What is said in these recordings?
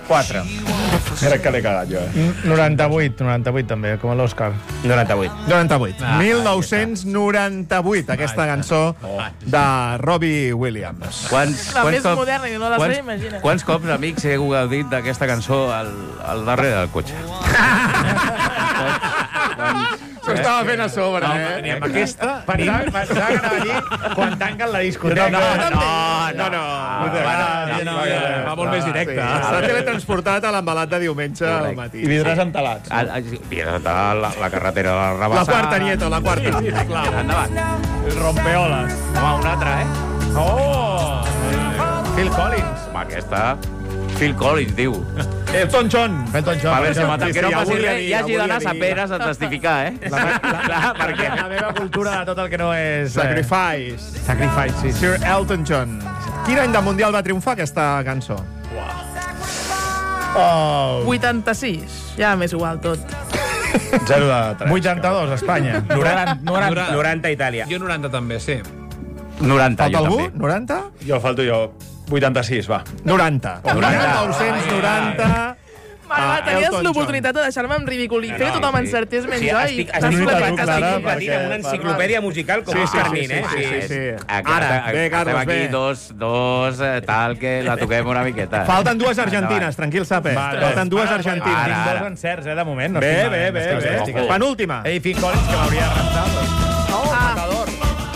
4. Crec que l'he cagat jo, 98 també, com l'Òscar. 98. 1998, aquesta cançó de Robbie Williams. La més moderna, i no la sé, imagina. Quants cops, amics, heu gaudit d'aquesta cançó al darrere del cotxe? S'ho estava fent a sobre, I amb aquesta... Pensava que anava a dir quan tanquen la discoteca. No. Va molt més directe. S'ha teletransportat a l'embalat de diumenge al matí. I vidres entelats. Vidres entelats, la carretera de la Rabassa... La quarta, Nieto, la quarta. Endavant. El rompeoles. Home, una altra, Oh! Phil Collins. Home, aquesta... Phil Collins, diu. Elton John. A veure, si maten que no passi res, hi hagi d'anar a Sant Peres a testificar, Clar, perquè... La meva cultura de tot el que no és... Sacrifice. Sacrifice, sí. Sir Elton John. Quin any de Mundial va triomfar aquesta cançó? 86. Ja m'és igual tot. 0 de 3. 82, Espanya. 90 Itàlia. Jo 90 també, sí. 90, Falta jo algú? també. 90? Jo falto jo. 86, va. 90. 1990. Tenies Elton l'oportunitat de deixar-me en ridícul i fer que tothom encertés menys jo i estic t'has plegat. competint amb una enciclopèdia musical com Òscar Nin, Sí. Ara, bé, Carlos, estem aquí bé. dos, tal, que la toquem una miqueta. Falten dues argentines, tranquil, Sape. Falten dues argentines. Tinc 2 encerts, de moment. No Bé, estic malament. bé. Penúltima. Ei, Phil Collins, que m'hauria rentat.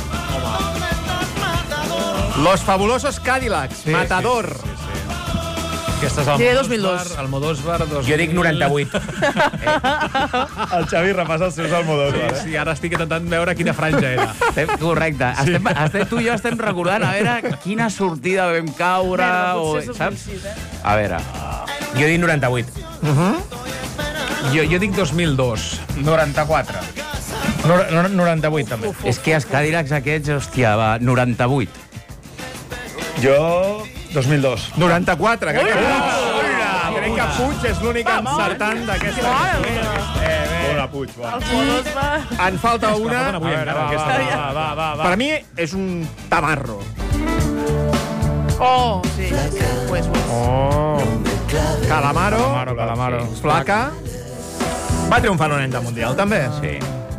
Los fabulosos Cadillacs. Matador. Aquesta és el Sí, 2002. Almodóvar 2000. Jo dic 98. El Xavi repassa els seus Almodóvar. Sí, ara estic intentant veure quina franja era. Correcte. Tu i jo estem recordant, a veure, quina sortida vam caure... Potser saps? 2006, A veure... Jo dic 98. Jo dic 2002. 94. 98, també. És que els Cadillacs aquests, hòstia, va, 98. Jo, 2002. 94. Crec que Puig és l'únic encertant d'aquesta. Bona, Puig, va. Els modos va... En falta una. Va. Per mi és un tamarro. Oh, sí. Pues. Calamaro. Flaca. Va triomfar en un any de Mundial, també. Sí.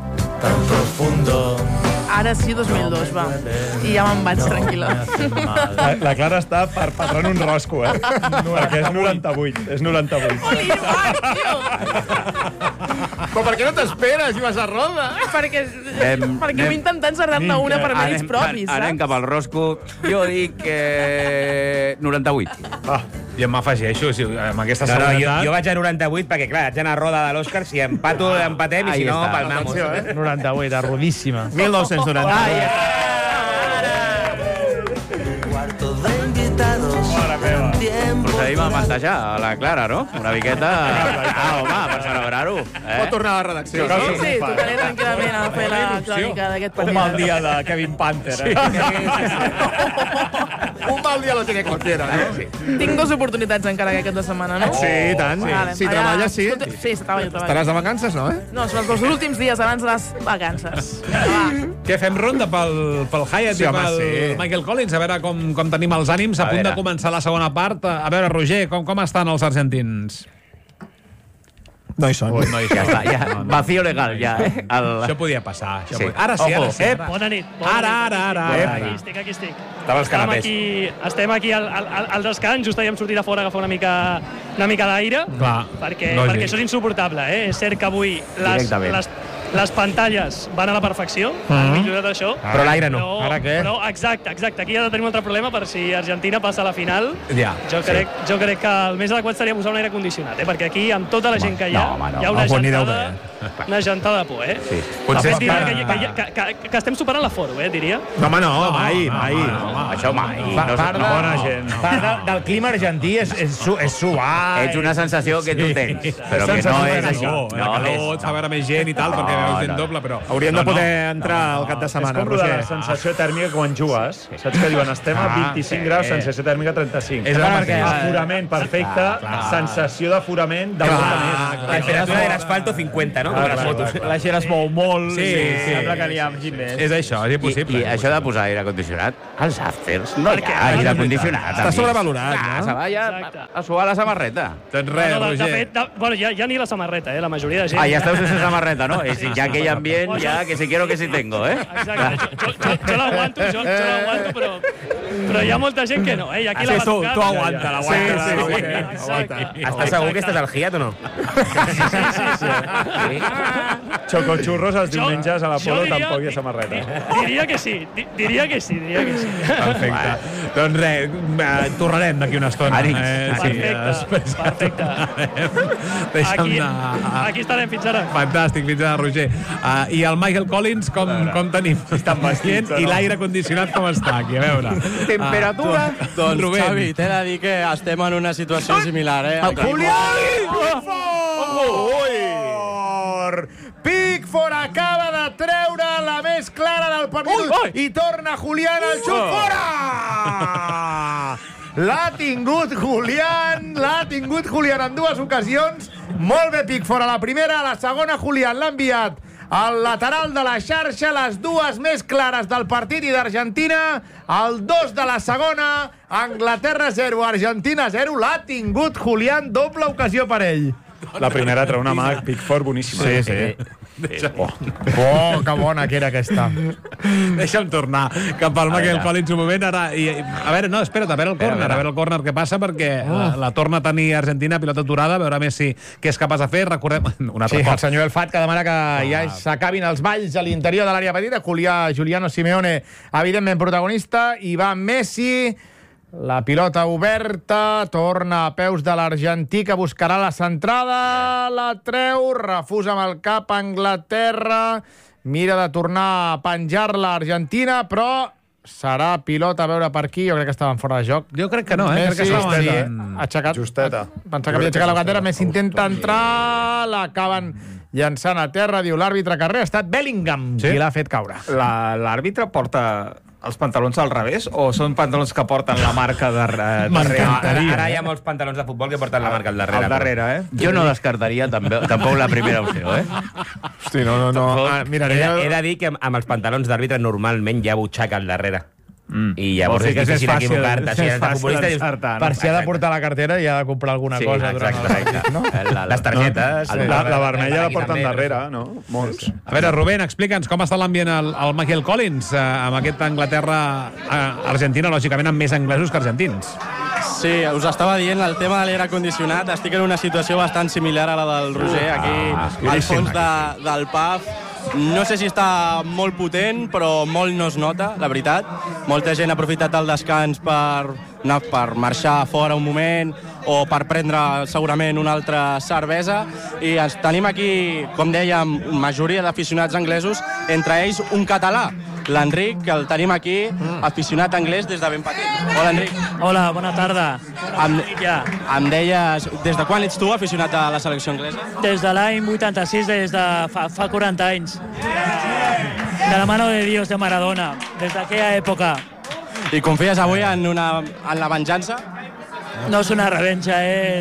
Ara sí, 2002, va. I ja me'n vaig tranquil·la. La Clara està perpetrant un rosco, perquè és 98. És 98. Oli, va, tio! Però per què no t'esperes i vas a roda? Perquè vull intentar encertar-ne una per mèrits propis, Anem saps? cap al rosco. Jo dic 98. I em m'afegeixo, amb aquesta No, seguretat... jo vaig a 98 perquè, clar, haig d'anar a roda de l'Òscar. Si empato, empatem, i si no, palmamos. 98, arrodíssima. 1990. Procedim a mantejar a la Clara, no? Una miqueta... home, per celebrar-ho. Pot tornar a la redacció. Sí, tornaré tranquil·lament a fer la crònica d'aquest partit. Un mal dia de Kevin Panther, Un mal dia lo tiene cualquiera, no? Tinc 2 oportunitats encara aquesta setmana, no? Sí, i tant. Vale, Si allà- treballes, sí. Sí, treballo. Estaràs de vacances, no, No, són els 2 últims dies abans de les vacances. Què, fem ronda pel Hyatt Sí, i home, pel sí. Michael Collins? A veure com tenim els ànims. A punt de començar la segona part. A veure, Roger, com estan els argentins? No hi són. Ja està, ja. Vacío legal, ja. Això podia passar. Sí. Ara sí, ara sí. Bona nit. Ara. Aquí estic. Estava als canapés. Estem aquí al descans, just havíem sortit a fora a agafar una mica d'aire, Clar, perquè lògic. això és insuportable. És cert que avui Directament. les pantalles van a la perfecció, han millorat això. Però l'aire no. Ara què? Però exacte. Aquí ha de tenir un altre problema per si Argentina passa a la final. Ja. Jo crec que el més adequat seria posar un aire condicionat, perquè aquí, amb tota la gent que hi ha, no, home, no. hi ha una Home, ni deu una gentada de por, Sí. Potser que estem superant l'aforo, diria. No, home, no, mai. Això mai. Bona gent. Part del clima argentí és suar. Ets una sensació que tu tens, però que no és això. La calor, et fa veure més gent i tal, perquè gent doble, però... Hauríem de poder entrar al cap de setmana, És com la Roger. sensació tèrmica quan jugues. Saps que diuen, estem a 25 graus, sensació tèrmica 35. És el mateix. Aforament perfecte, sensació d'aforament de molta més. Temperatura de l'asfalto 50, no? Com les fotos. La gent es mou molt. Sí. Sembla que n'hi ha més. És això, és impossible. I això de posar aire condicionat, als afters no hi ha aire condicionat. Està sobrevalorat, no? Se va ja a suar la samarreta. Doncs res, De Roger. fet, bueno, ja ni la samarreta, la majoria de gent. Ah, ja esteu sense samarreta, no? Ja aquell ambient, ja que si quiero que si tengo, eh? Exacte, jo l'aguanto, però hi ha molta gent que no, I aquí la batucada... Tu aguanta, Estàs segur que estàs al Giat o no? Xocochurros els diumenges a la Jo Polo diria- tampoc hi ha samarreta. Diria que sí. Perfecte. Doncs res, tornarem d'aquí una estona. Perfecte. Deixa'm anar. Aquí estarem fins ara. Fantàstic, fins ara, Roger. I el Michael Collins, com tenim? Estan vestits, o no? I l'aire condicionat com està aquí? A veure. Temperatura? Doncs, Rubén. Xavi, t'he de dir que estem en una situació similar, Pickford acaba de treure la més clara del partit i torna Julián al xut fora! L'ha tingut Julián en dues ocasions. Molt bé Pickford a la primera, a la segona Julián l'ha enviat al lateral de la xarxa, les dues més clares del partit i d'Argentina, el 2 de la segona, Anglaterra 0, Argentina 0, l'ha tingut Julián, doble ocasió per ell. La primera treu una mà, Pickford, boníssima. Que bona que era aquesta. Deixa'm tornar cap al Michael Collins un moment. Ara, a veure, no, espera't, a veure el córner què passa, perquè la torna a tenir Argentina, pilota aturada, a veure Messi què és capaç de fer. Recordem un altre el senyor El Fat que demana que ja s'acabin els balls a l'interior de l'àrea petita. Giuliano Simeone, evidentment protagonista, i va Messi. La pilota oberta, torna a peus de l'argentí, que buscarà la centrada, la treu, refusa amb el cap Anglaterra, mira de tornar a penjar-la Argentina, però serà pilota, a veure per aquí, jo crec que estaven fora de joc. Jo crec que no, crec que estaven aixecat. Justeta. Pensava que havia aixecat la bandera, Messi intenta entrar, l'acaben llançant a terra, diu l'àrbitre Carrer, ha estat Bellingham qui l'ha fet caure. L'àrbitre porta els pantalons al revés o són pantalons que porten la marca darrere? Ara hi ha molts pantalons de futbol que porten la marca al darrere. Al darrere, Jo no descartaria tampoc la primera opció, Hosti, no. He de dir que amb els pantalons d'àrbitre normalment hi ha butxaca al darrere. I llavors Vol dir és que és difícil fàcil, equivocar-te. Si és eres de fàcil futbolista, dius... encertar, no? Per si ha de portar la cartera i ha de comprar alguna cosa durant el partit, no? Les targetes... La vermella la porten darrere, no? Molts. A veure, Rubén, explica'ns com està l'ambient al Michael Collins amb aquest Anglaterra-Argentina, lògicament amb més anglesos que argentins. Sí, us estava dient el tema de l'aire condicionat. Estic en una situació bastant similar a la del Roger, aquí al fons del pub. No sé si està molt potent, però molt no es nota, la veritat. Molta gent ha aprofitat el descans per marxar fora un moment o per prendre segurament una altra cervesa. I ens tenim aquí, com dèiem, majoria d'aficionats anglesos, entre ells un català, l'Enric, que el tenim aquí, aficionat anglès des de ben petit. Hola, Enric. Hola, bona tarda. Em deies, des de quan ets tu aficionat a la selecció anglesa? Des de l'any 86, des de fa 40 anys. De la mano de Dios, de Maradona, des d'aquella època. I confies avui en la venjança? No és una revenja,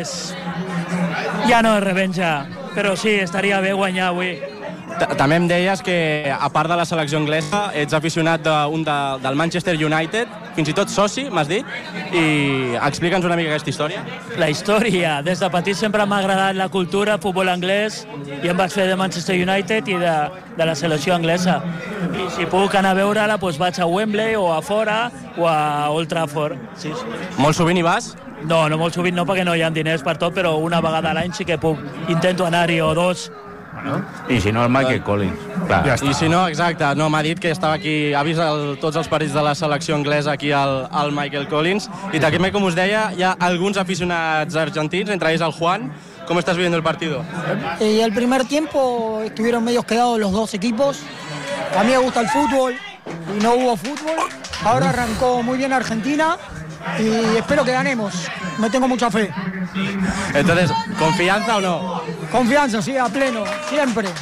ja no és revenja, però sí, estaria bé guanyar avui. També em deies que, a part de la selecció anglesa, ets aficionat del Manchester United, fins i tot soci, m'has dit, i explica'ns una mica aquesta història. La història. Des de petit sempre m'ha agradat la cultura, futbol anglès, i em vaig fer de Manchester United i de la selecció anglesa. I si puc anar a veure-la, doncs vaig a Wembley o a fora o a Old Trafford. Sí. Molt sovint hi vas? No, molt sovint no, perquè no hi ha diners per tot, però una vegada a l'any sí que puc. Intento anar-hi o dos. I si no, el Michael Collins. Clar. I si no, exacte, no, m'ha dit que estava aquí, ha vist tots els partits de la selecció anglesa aquí al Michael Collins, i també, com us deia, hi ha alguns aficionats argentins, entre ells el Juan. ¿Cómo estás viendo el partido? El primer tiempo estuvieron medios quedados los dos equipos. A mí me gusta el fútbol y no hubo fútbol. Ahora arrancó muy bien Argentina y espero que ganemos. Me tengo mucha fe. Entonces, ¿confianza o no? Confianza, sí, a pleno, siempre.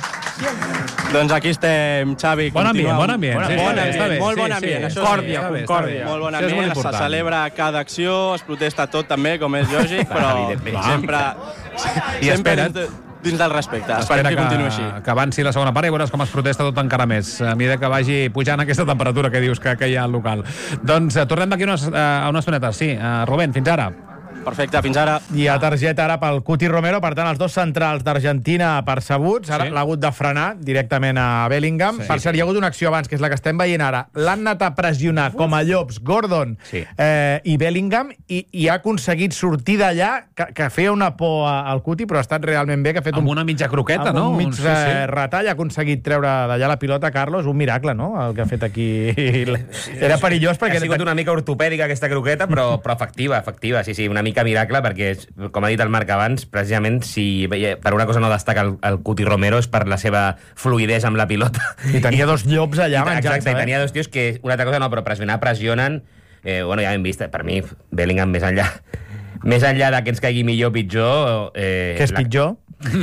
Doncs aquí estem, Xavi. Bon ambient, bon ambient. Molt bon ambient. Concòrdia, concòrdia. Molt bon ambient, se celebra cada acció, es protesta tot també, com és lògic, però sempre dins del respecte. Esperem que continuï així. Que avanci la segona part i veuràs com es protesta tot encara més, a mesura que vagi pujant aquesta temperatura que dius que hi ha al local. Doncs tornem d'aquí a una estoneta. Sí, Rubén, fins ara. Perfecte, fins ara. I a targeta ara pel Cuti Romero, per tant, els dos centrals d'Argentina percebuts. Ara l'ha hagut de frenar directament a Bellingham. Per cert, hi ha hagut una acció abans, que és la que estem veient ara. L'han anat a pressionar com a llops Gordon i Bellingham i ha aconseguit sortir d'allà, que feia una por al Cuti, però ha estat realment bé, que ha fet amb una mitja croqueta, no? Un mig retall, ha aconseguit treure d'allà la pilota, Carlos. Un miracle, no?, el que ha fet aquí. Era perillós perquè... Ha sigut una mica ortopèdica aquesta croqueta, però efectiva, sí, una mica miracle, perquè, com ha dit el Marc abans, precisament, si per una cosa no destaca el Cuti Romero és per la seva fluidesa amb la pilota. I tenia dos llops allà menjant-se. Exacte, i tenia dos tios que, una altra cosa no, però pressionen. Bueno, ja hem vist, per mi, Bellingham més enllà de que ens caigui millor o pitjor... Què és pitjor?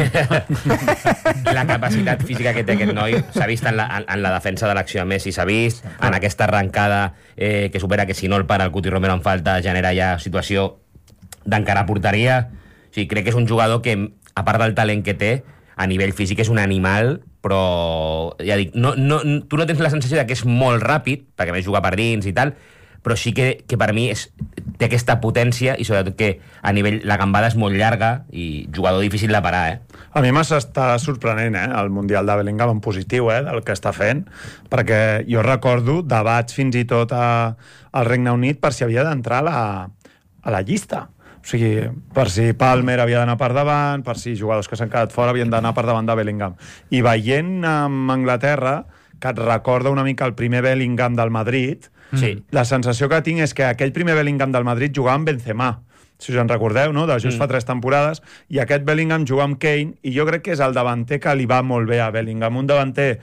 La capacitat física que té aquest noi s'ha vist en la defensa de l'acció de Messi, s'ha vist en aquesta arrencada que supera, que si no el para el Cuti Romero en falta genera ja situació d'encarar porteria. O sigui, crec que és un jugador que, a part del talent que té, a nivell físic és un animal, però ja dic, tu no tens la sensació de que és molt ràpid, perquè més juga per dins i tal, però sí que per mi té aquesta potència i sobretot que a nivell la gambada és molt llarga i jugador difícil de parar, A mi m'està sorprenent, el Mundial de Bellingham en positiu, del que està fent, perquè jo recordo debats fins i tot al Regne Unit per si havia d'entrar a la llista. O sigui, per si Palmer havia d'anar per davant, per si jugadors que s'han quedat fora havien d'anar per davant de Bellingham. I veient amb Anglaterra, que et recorda una mica el primer Bellingham del Madrid, la sensació que tinc és que aquell primer Bellingham del Madrid jugava amb Benzema, si us en recordeu, no?, de just fa 3 temporades, i aquest Bellingham juga amb Kane, i jo crec que és el davanter que li va molt bé a Bellingham, un davanter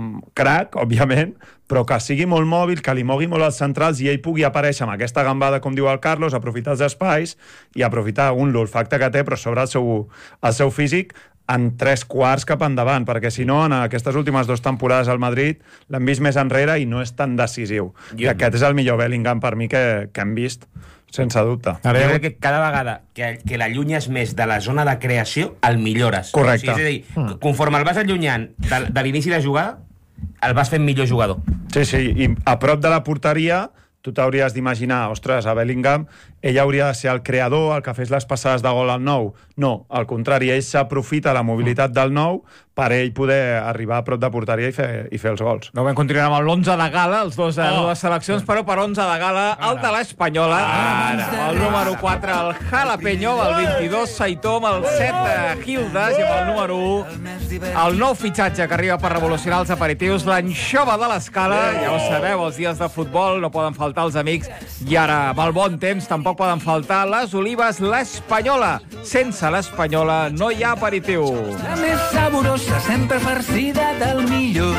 crac, òbviament, però que sigui molt mòbil, que li mogui molt els centrals i ell pugui aparèixer amb aquesta gambada, com diu el Carlos, aprofitar els espais i aprofitar l'olfacte que té, però sobre el seu físic, en 3/4 cap endavant, perquè si no, en aquestes últimes 2 temporades al Madrid l'hem vist més enrere i no és tan decisiu. I aquest és el millor Bellingham per mi que hem vist, sense dubte. Jo crec que cada vegada que l'allunyes més de la zona de creació, el millores. Correcte. O sigui, és a dir, conforme el vas allunyant de l'inici de jugada, el vas fent millor jugador. Sí, i a prop de la porteria tu t'hauries d'imaginar, ostres, a Bellingham ell hauria de ser el creador, el que fes les passades de gol al nou. No, al contrari, ell s'aprofita la mobilitat del nou per ell poder arribar a prop de porteria i fer els gols. No vam continuar amb l'11 de gala, les dues seleccions, però per 11 de gala, el de l'Espanyola, el número 4, el Jalapeño, el 22, Saitó, el 7, Gildas, i amb el número 1, el nou fitxatge que arriba per revolucionar els aperitius, l'anxova de l'Escala. Ja ho sabeu, els dies de futbol no poden faltar els amics, i ara, amb el bon temps, tampoc poden faltar les olives, l'Espanyola. Sense l'Espanyola no hi ha aperitiu. La més saborosa, sempre farcida del millor.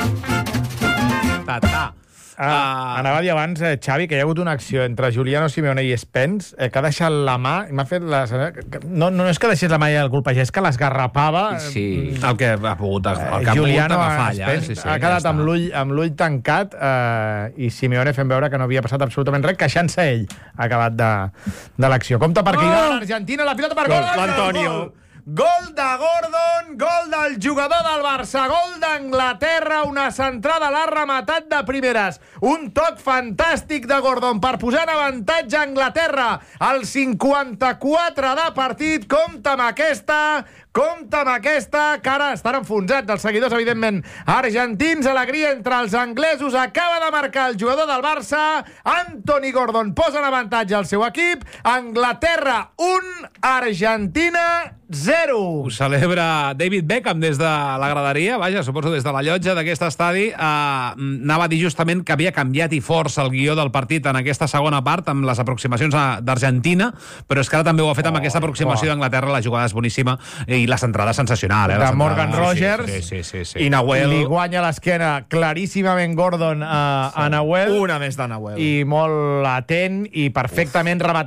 Anava a dir abans, Xavi, que hi ha hagut una acció entre Giuliano Simeone i Spence, que ha deixat la mà, i m'ha fet no és que deixés la mà i el colpegés, que l'esgarrapava. Sí, el que ha pogut agafar allà. Ha quedat amb l'ull tancat i Simeone fent veure que no havia passat absolutament res, queixant-se ell ha acabat de l'acció. Compte perquè hi va l'Argentina, la pilota per Gordon. L'Antonio. Gol de Gordon, gol del jugador del Barça, gol d'Anglaterra, una centrada, l'ha rematat de primeres. Un toc fantàstic de Gordon per posar en avantatge a Anglaterra. Al 54 de partit, compta amb aquesta, que ara estan enfonsats els seguidors, evidentment, argentins. Alegria entre els anglesos, acaba de marcar el jugador del Barça, Anthony Gordon posa en avantatge el seu equip. Anglaterra 1, Argentina 0. Ho celebra David Beckham des de la graderia, vaja, suposo des de la llotja d'aquest estadi. Anava a dir justament que havia canviat i força el guió del partit en aquesta segona part amb les aproximacions d'Argentina, però és que ara també ho ha fet amb aquesta aproximació d'Anglaterra. La jugada és boníssima i la centrada sensacional. De Morgan Rogers. Sí. I Nahuel li guanya l'esquena claríssimament Gordon a Nahuel. Una més de Nahuel. I molt atent i perfectament rematant.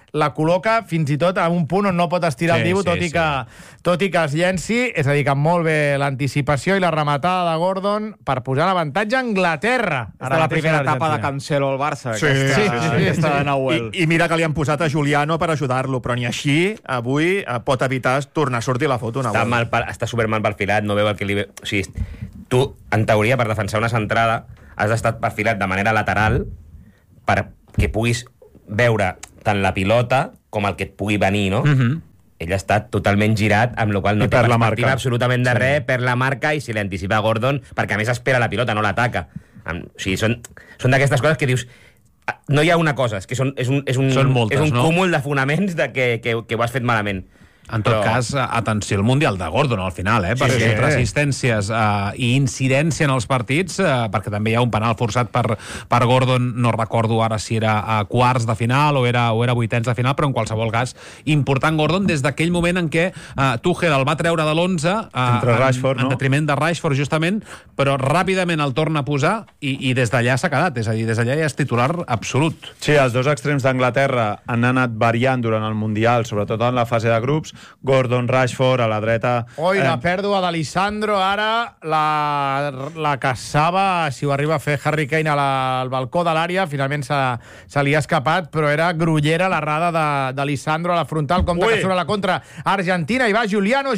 la col·loca fins i tot a un punt on no pot estirar el Dibu, tot i que es llenci. És a dir, que molt bé l'anticipació i la rematada de Gordon per posar l'avantatge a Anglaterra. Ara la primera etapa de Cancelo al Barça. Sí. Aquesta de Nahuel. I mira que li han posat a Juliano per ajudar-lo, però ni així avui pot evitar tornar a sortir la foto. Està supermal perfilat, no veu el que li ve... O sigui, tu, en teoria, per defensar una centrada, has d'estar perfilat de manera lateral perquè puguis veure tant la pilota com el que et pugui venir, no? Ell està totalment girat, amb la qual no té perspectiva absolutament de res, per la marca, i si li anticipa Gordon, perquè a més espera la pilota, no l'ataca. O sigui, són d'aquestes coses que dius... No hi ha una cosa, és que és un cúmul de fonaments de que ho has fet malament. En tot cas, atenció al Mundial de Gordon al final, perquè entre assistències i incidència en els partits, perquè també hi ha un penal forçat per Gordon, no recordo ara si era a quarts de final o era vuitens de final, però en qualsevol cas, important Gordon des d'aquell moment en què Tuchel el va treure de l'11 en detriment de Rashford, justament, però ràpidament el torna a posar i des d'allà s'ha quedat, és a dir, des d'allà ja és titular absolut. Sí, els dos extrems d'Anglaterra han anat variant durant el Mundial, sobretot en la fase de grups. Gordon, Rashford, a la dreta... La pèrdua d'Alisandro, ara la caçava, si ho arriba a fer Harry Kane al balcó de l'àrea, finalment se li ha escapat, però era grollera l'errada d'Alisandro a la frontal, compte que surt a la contra Argentina, i va Juliano!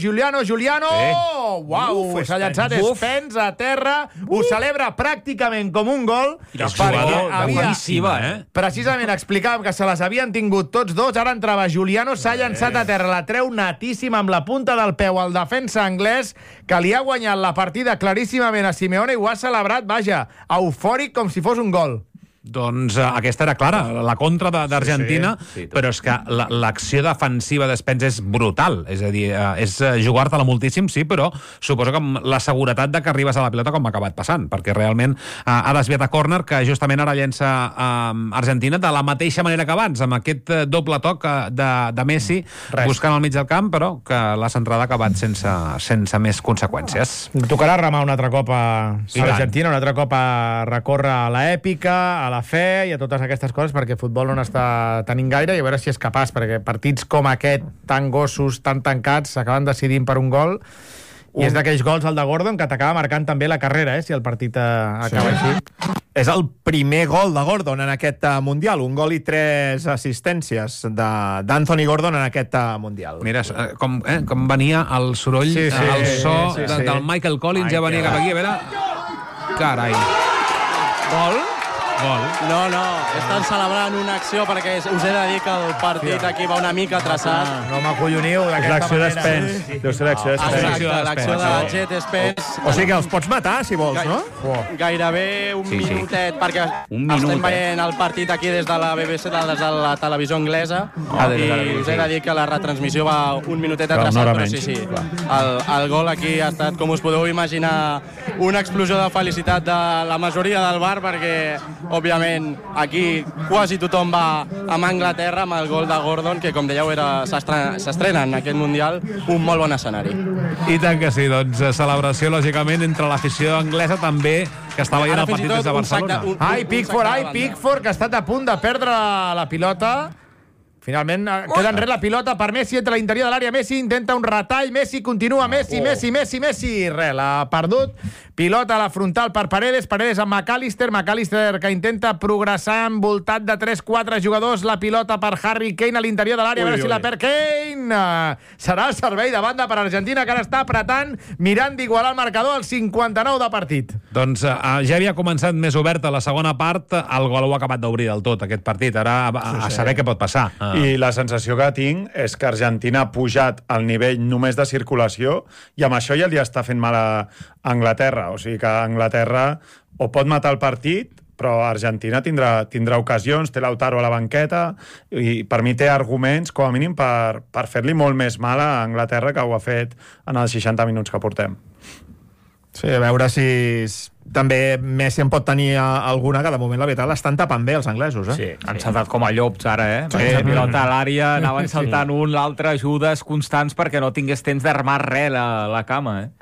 Uau! S'ha llançat Spence a terra, ho celebra pràcticament com un gol, precisament explicàvem que se les havien tingut tots dos, ara entrava Juliano, s'ha llançat a terra, la treu natíssim amb la punta del peu al defensa anglès, que li ha guanyat la partida claríssimament a Simeone i ho ha celebrat, vaja, eufòric com si fos un gol. Doncs aquesta era clara, la contra d'Argentina, però és que l'acció defensiva d'Spence és brutal, és a dir, és jugar-te-la moltíssim, sí, però suposo que amb la seguretat de que arribes a la pilota com ha acabat passant, perquè realment ha desviat a córner, que justament ara llença Argentina de la mateixa manera que abans, amb aquest doble toc de Messi, buscant al mig del camp, però que la centrada ha acabat sense més conseqüències. Tocarà remar un altre cop a Argentina, un altre cop a recórrer a l'èpica, a la fe i a totes aquestes coses, perquè el futbol no n'està tenint gaire, i a veure si és capaç, perquè partits com aquest, tan gossos, tan tancats, s'acaben decidint per un gol, i és d'aquells gols, el de Gordon, que t'acaba marcant també la carrera, si el partit acaba així. És el primer gol de Gordon en aquest Mundial, un gol i 3 assistències d'Anthony Gordon en aquest Mundial. Mira, com venia el soroll, el so del Michael Collins, ja venia cap aquí, a veure... Carai. Gol? No, estan celebrant una acció, perquè us he de dir que el partit aquí va una mica traçat. No m'acolloniu d'aquesta manera. L'acció d'Spence. Deu ser l'acció d'Spence. L'acció de Jet Spence. O sigui que els pots matar, si vols, no? Gairebé un minutet, perquè estem veient el partit aquí des de la BBC, des de la televisió anglesa, i us he de dir que la retransmissió va un minutet atrasat, però sí. El gol aquí ha estat, com us podeu imaginar, una explosió de felicitat de la majoria del bar, perquè òbviament, aquí quasi tothom va amb Anglaterra, amb el gol de Gordon, que, com dèieu, s'estrena en aquest Mundial, un molt bon escenari. I tant que sí, doncs celebració, lògicament, entre l'afició anglesa també, que està veient el partit des de Barcelona. Pickford, que ha estat a punt de perdre la pilota. Finalment queda enrere la pilota per Messi, entre l'interior de l'àrea. Messi intenta un retall, Messi continua, Messi, l'ha perdut. Pilota a la frontal per Paredes amb McAllister que intenta progressar envoltat de 3-4 jugadors, la pilota per Harry Kane a l'interior de l'àrea, a veure si la perd Kane. Serà el servei de banda per Argentina, que ara està apretant, mirant d'igualar el marcador al 59 de partit. Doncs ja havia començat més oberta la segona part, el gol ho ha acabat d'obrir del tot, aquest partit. Ara a saber què pot passar. I la sensació que tinc és que Argentina ha pujat al nivell només de circulació, i amb això ja li està fent mal a Anglaterra. O sigui que Anglaterra o pot matar el partit, però Argentina tindrà ocasions, té Lautaro a la banqueta, i per mi té arguments, com a mínim, per fer-li molt més mal a Anglaterra, que ho ha fet en els 60 minuts que portem. Sí, a veure si també Messi en pot tenir alguna, que de moment la veritat l'estan tapant bé els anglesos, Sí, han saltat com a llops ara, Perquè pilota a l'àrea, anaven saltant un, l'altre, ajudes constants perquè no tingués temps d'armar res la cama,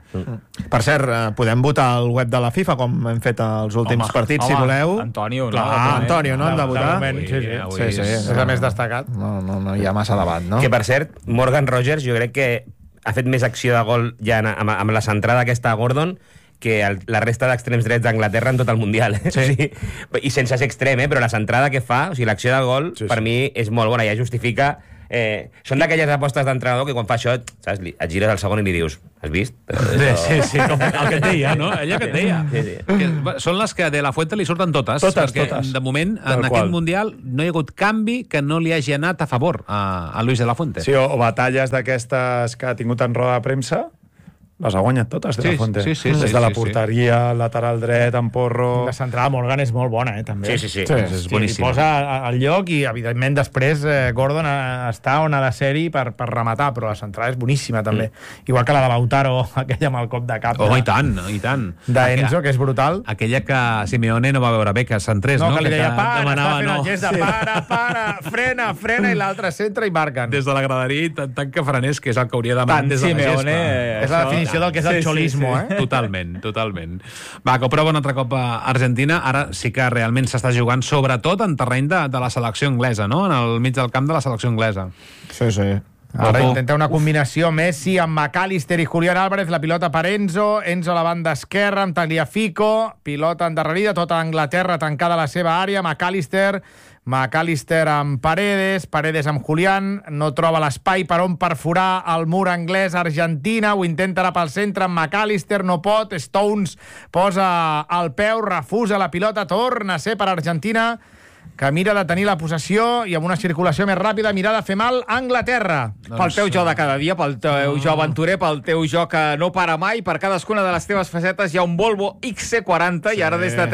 Per cert, podem votar al web de la FIFA, com hem fet els últims partits, si voleu. Antonio, Clar, Antonio, no? Hem de votar. Sí. És el més destacat. No hi ha massa debat, no? Que, per cert, Morgan Rogers jo crec que ha fet més acció de gol ja amb la centrada aquesta a Gordon que la resta d'extrems drets d'Anglaterra en tot el Mundial. Sí. I sense ser extrem, però la centrada que fa, o sigui, l'acció de gol, per mi és molt bona, ja justifica... són d'aquelles apostes d'entrenador que quan fa això, saps, et gires al segon i li dius, has vist? Sí, com el que et deia, no? Ella que et deia. Sí. Són les que de la Fuente li surten totes. Totes. De moment, en aquest Mundial, no hi ha hagut canvi que no li hagi anat a favor a Luis de la Fuente. Sí, o batalles d'aquestes que ha tingut en roda de premsa, les ha guanyat totes, de la Fuente. Sí, des de la porteria, lateral dret, en porro... La centrada Morgan és molt bona, també. Sí. És boníssima. Posa al lloc i, evidentment, després Gordon està on ha de ser-hi per rematar, però la centrada és boníssima, també. Igual que la de Lautaro, aquella amb el cop de cap. I tant. D'Enzo, que és brutal. Aquella que Simeone no va veure bé, que centrés, no? Que li deia, para, demanava, està fent el gest de para, frena, i l'altre centra i marquen. Des de la graderia tant que frenés, que és el que hauria demanat des de la gespa. És la definició del que és el xolismo, Totalment. Va, que prova un altre cop a Argentina. Ara sí que realment s'està jugant sobretot en terreny de la selecció anglesa, no? En el mig del camp de la selecció anglesa. Sí. Ara intenta una combinació Messi amb McAllister i Julián Álvarez, la pilota per Enzo a la banda esquerra amb Tagliafico, pilota endarrerida, tota Anglaterra tancada a la seva àrea, McAllister amb Paredes amb Julián, no troba l'espai per on perforar el mur anglès. Argentina ho intenta anar pel centre amb McAllister, no pot, Stones posa el peu, refusa la pilota, torna a ser per Argentina, que mira de tenir la possessió i amb una circulació més ràpida mirar de fer mal a Anglaterra. Pel teu joc de cada dia, pel teu joc aventurer, pel teu joc que no para mai, per cadascuna de les teves facetes hi ha un Volvo XC40 i ara des de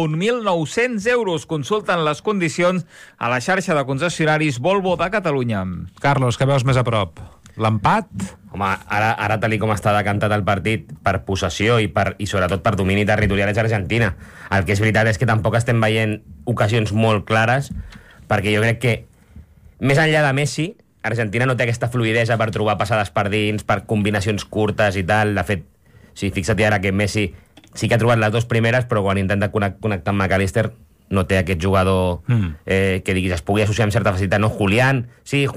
31.900 euros. Consulten les condicions a la xarxa de concessionaris Volvo de Catalunya. Carlos, què veus més a prop? L'empat? Home, ara tal com està decantat el partit per possessió i sobretot per domini territorial és Argentina. El que és veritat és que tampoc estem veient ocasions molt clares, perquè jo crec que més enllà de Messi, Argentina no té aquesta fluidesa per trobar passades per dins, per combinacions curtes i tal. De fet, sí, fixa't ara que Messi sí que ha trobat les dues primeres, però quan intenta connectar amb McAllister no té aquest jugador que diguis es pugui associar amb certa facilitat. No, Julián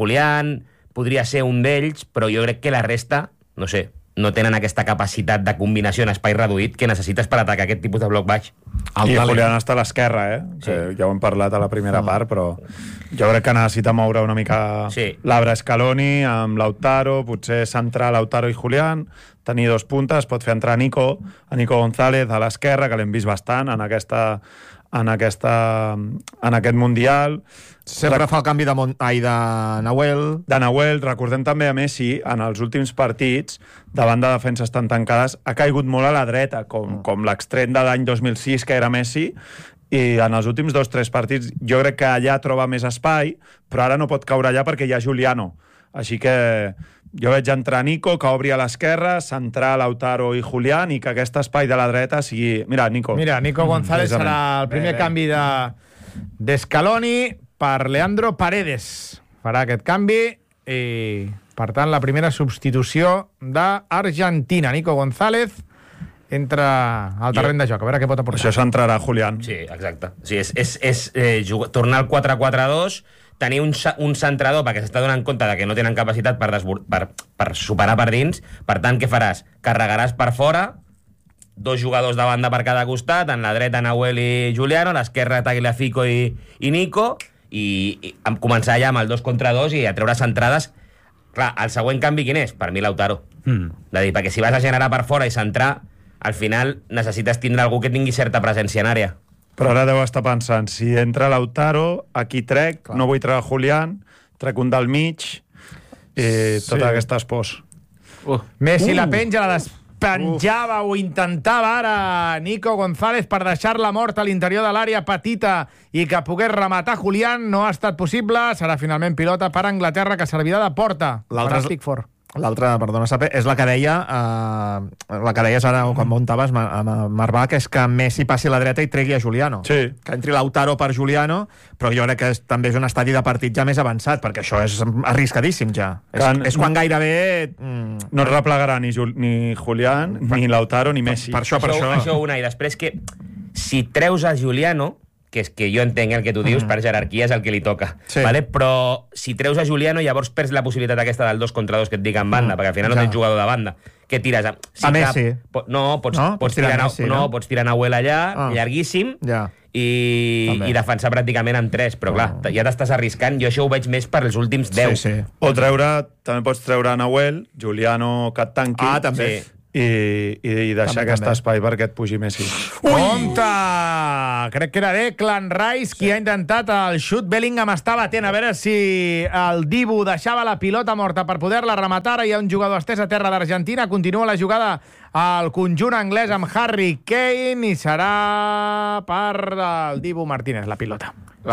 podria ser un d'ells, però jo crec que la resta, no sé, no tenen aquesta capacitat de combinació en espai reduït que necessites per atacar aquest tipus de bloc baix. I Julián està a l'esquerra, que ja ho hem parlat a la primera part, però jo crec que necessita moure una mica l'arbre Scaloni amb Lautaro, potser centrar Lautaro i Julián, tenir dos puntes, pot fer entrar Nico González a l'esquerra, que l'hem vist bastant en aquest Mundial. Sempre fa el canvi de Nahuel. De Nahuel, recordem també a Messi, en els últims partits, davant de defenses tan tancades, ha caigut molt a la dreta, com l'extrem de l'any 2006, que era Messi, i en els últims 2-3 partits jo crec que allà troba més espai, però ara no pot caure allà perquè hi ha Juliano. Així que jo veig entrar Nico, que obri a l'esquerra, centrar Lautaro i Julián, i que aquest espai de la dreta sigui... Mira, Nico González serà el primer canvi de Scaloni per Leandro Paredes. Farà aquest canvi i, per tant, la primera substitució d'Argentina. Nico González entra al terreny de joc. A veure què pot aportar. Això s'entrarà Julián. Sí, exacte. Sí, és tornar al 4-4-2, tenir un centrador perquè s'està donant compte de que no tenen capacitat per superar per dins. Per tant, què faràs? Carregaràs per fora, dos jugadors de banda per cada costat, en la dreta Nahuel i Juliano, a l'esquerra Tagliafico i Nico, i començar ja amb el 2 contra 2 i a treure centrades. Clar, el següent canvi quin és? Per mi Lautaro. De dir, perquè si vas a generar per fora i centrar, al final necessites tindre algú que tingui certa presència en àrea. Però ara deu estar pensant, si entra Lautaro, aquí trec, no vull treure Julián, trec un del mig, i totes aquestes pors. Messi la penja, la despenjava o intentava ara Nico González per deixar-la morta a l'interior de l'àrea petita i que pogués rematar Julián. No ha estat possible, serà finalment pilota per Anglaterra, que servirà de porta. l'altra, perdona, Sape, és la que deia la que deies ara quan muntaves amb Marvà, que és que Messi passi a la dreta i tregui a Juliano. Sí. Que entri Lautaro per Juliano, però jo crec que també és un estadi de partit ja més avançat, perquè això és arriscadíssim ja. És quan gairebé... No es replegarà ni Julián, ni Lautaro, ni Messi. Per això. Això una, i després que si treus a Juliano, que és que jo entenc el que tu dius, per jerarquia és el que li toca, vale? Però si treus a Juliano llavors perds la possibilitat aquesta del 2 contra 2 que et dic en banda, perquè al final no tens jugador de banda. Què tires? A Messi. Pots tirar Nahuel allà, llarguíssim, i defensar pràcticament amb 3, però clar, ja t'estàs arriscant. Jo això ho veig més per els últims 10. O també pots treure Nahuel, Juliano que et tanqui. També. I deixar aquest espai perquè et pugi Messi. Compte! Crec que era Declan Rice qui ha intentat el xut. Bellingham està batent a veure si el Dibu deixava la pilota morta per poder-la rematar. Hi ha un jugador estès a terra d'Argentina. Continua la jugada al conjunt anglès amb Harry Kane i serà part del Dibu Martínez, la pilota.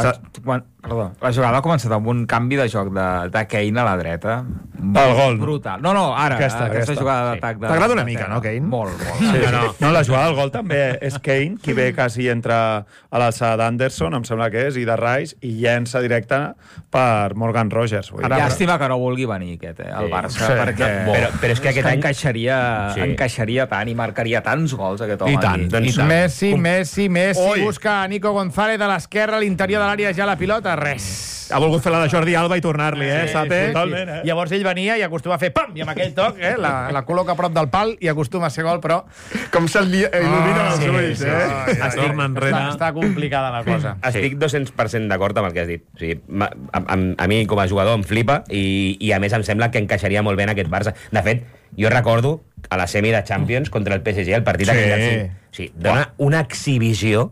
La jugada ha començat amb un canvi de joc de Kane a la dreta. El gol. Brutal. No, ara, aquesta jugada d'atac. T'agrada una mica, no, Kane? Molt. No, la jugada del gol també és Kane, qui ve quasi entra a l'alçada d'Anderson, em sembla que és, i de Rice, i llença directe per Morgan Rogers. Llàstima que no vulgui venir aquest, al Barça, perquè però és que aquest any encaixaria tant i marcaria tants gols, aquest home. I tant. Messi busca a Nico González a l'esquerra, a l'interior de l'àrea ja la pilota, res. Ha volgut fer la de Jordi Alba i tornar-li, Sape? Totalment, Llavors ell venia i acostuma a fer pam, i amb aquell toc la col·loca a prop del pal i acostuma a ser gol, però... Com se'l il·lumina els ulls, Està complicada la cosa. Estic 200% d'acord amb el que has dit. O sigui, a mi, com a jugador, em flipa i a més em sembla que encaixaria molt bé en aquest Barça. De fet, jo recordo a la semi de Champions contra el PSG, el partit aquell... Dona una exhibició.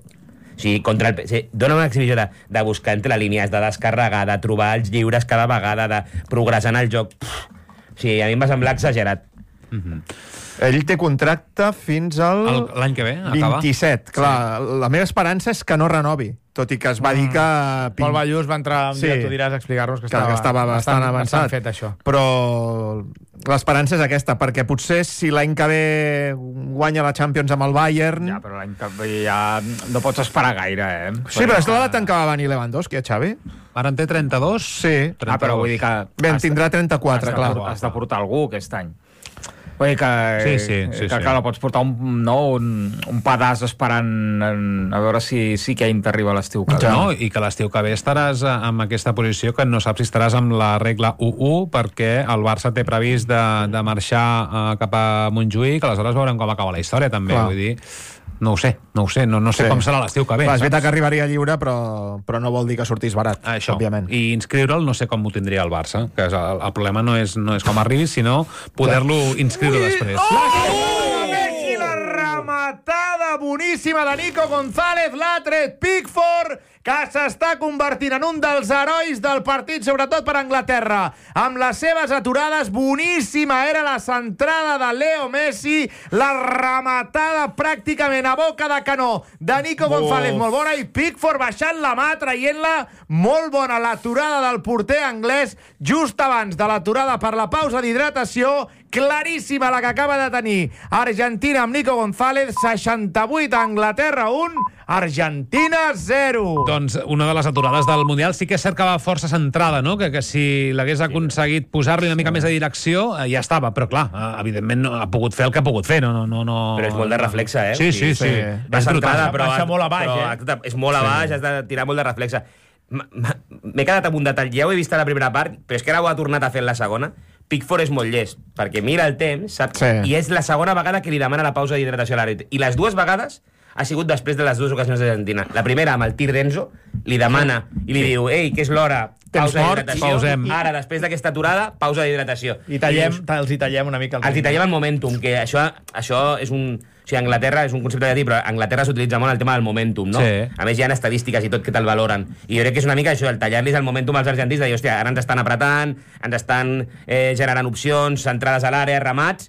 Dona una exhibició de buscar entre línies, de descarregar, de trobar els lliures cada vegada, de progressar en el joc. A mi em va semblar exagerat. Ell té contracte fins al... L'any que ve, acaba. 27. Clar, la meva esperança és que no renovi, tot i que es va dir que... Pol Ballús va entrar un dia, tu diràs, a explicar-nos que estava bastant avançat. Fet, això. Però l'esperança és aquesta, perquè potser si l'any que ve guanya la Champions amb el Bayern... Ja, però l'any que ve ja no pots esperar gaire, Sí, però és l'edat en què va venir Lewandowski, Xavi? Ara en té 32? Sí. Però vull dir que... Ben, tindrà 34, clar. Has de portar algú aquest any. Vull dir que, sí. Clar, no pots portar un pedaç esperant a veure si Kane t'arriba a l'estiu que ve. No, i que l'estiu que ve estaràs en aquesta posició que no saps si estaràs amb la regla 1-1 perquè el Barça té previst de marxar cap a Montjuïc, que aleshores veurem com acaba la història també, vull dir... No ho sé, no sé com serà l'estiu que ve. És veritat que arribaria lliure, però no vol dir que sortís barat, òbviament. I inscriure'l no sé com ho tindria el Barça, que el problema no és com arribis, sinó poder-lo inscriure després. La rematada boníssima de Nico González, l'ha tret Pickford, que s'està convertint en un dels herois del partit, sobretot per Anglaterra. Amb les seves aturades, boníssima era la centrada de Leo Messi, la rematada pràcticament a boca de canó de Nico González, molt bona, i Pickford baixant la mà, traient-la, molt bona l'aturada del porter anglès, just abans de l'aturada per la pausa d'hidratació, claríssima la que acaba de tenir Argentina amb Nico González, 68 Anglaterra 1, Argentina 0. Doncs una de les aturades del Mundial sí que és cert que va força centrada, no? Que si l'hagués aconseguit posar-li una mica més de direcció, ja estava, però clar, evidentment no ha pogut fer el que ha pogut fer, no... Però és molt de reflexe, Sí. Va centrada, però molt a baix, és molt a baix, has de tirar molt de reflexe. M'he quedat amb un detall, ja ho he vist a la primera part, però és que ara ho ha tornat a fer en la segona. Pickford és molt llest, perquè mira el temps, saps? I és la segona vegada que li demana la pausa d'hidratació a l'àrbitre. I les dues vegades ha sigut després de les dues ocasions d'Argentina. La primera, amb el tir d'Enzo, li demana i li diu, ei, que és l'hora, pausa d'hidratació. Ara, després d'aquesta aturada, pausa d'hidratació. I els hi tallem una mica el temps. Els hi tallem el momentum, que això és un... O sigui, Anglaterra és un concepte de dir, però a Anglaterra s'utilitza molt el tema del momentum, no? A més, hi ha estadístiques i tot que te'l valoren. I jo crec que és una mica això, el tallar-los el momentum als argentins, de dir, hòstia, ara ens estan apretant, ens estan generant opcions, centrades a l'àrea, remats,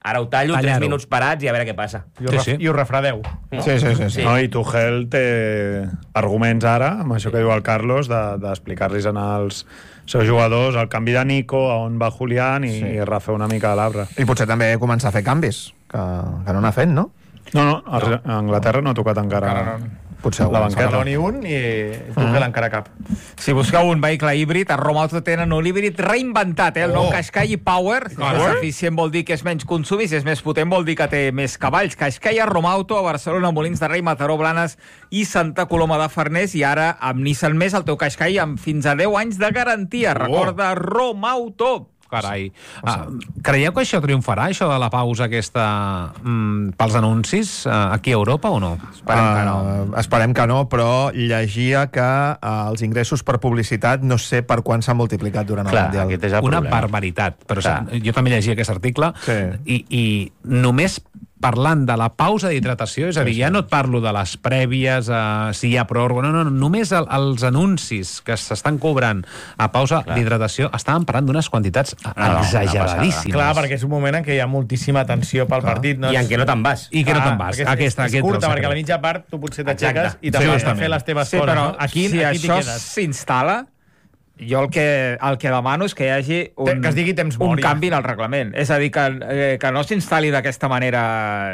Ara ho tallo, 3 minuts parats i a veure què passa. I ho refredeu. Sí. No, i Tuchel té arguments ara, amb això que diu el Carlos, d'explicar-los als seus jugadors el canvi de Nico, a on va Julián i refer una mica de l'arbre. I potser també començar a fer canvis, que no n'ha fet, no? No, a Anglaterra no ha tocat encara potser la banqueta. Ni un i Tuchel encara cap. Si busqueu un vehicle híbrid, a Roma Auto tenen un híbrid reinventat, el nou Qashqai Power. És eficient vol dir que és menys consum i si és més potent vol dir que té més cavalls. Qashqai a Roma Auto, a Barcelona, Molins de Rei, Mataró, Blanes i Santa Coloma de Farners, i ara amb Nissan Més el teu Qashqai amb fins a 10 anys de garantia. Recorda Roma Auto. Carai. Creieu que això triomfarà, això de la pausa aquesta pels anuncis aquí a Europa o no? Esperem que no, però llegia que els ingressos per publicitat no sé per quan s'han multiplicat durant el Mundial. Una barbaritat. Però jo també llegia aquest article i només parlant de la pausa d'hidratació, és a dir, ja no et parlo de les prèvies, si hi ha pròrroga, no, només els anuncis que s'estan cobrant a pausa d'hidratació estaven parlant d'unes quantitats exageradíssimes. Clar, perquè és un moment en què hi ha moltíssima tensió pel partit. I en què no te'n vas. I que no te'n vas. És curta, perquè a la mitja part tu potser t'aixeques i te'n vas a fer les teves coses. Però si això s'instal·la, jo el que demano és que hi hagi un canvi en el reglament. És a dir, que no s'instal·li d'aquesta manera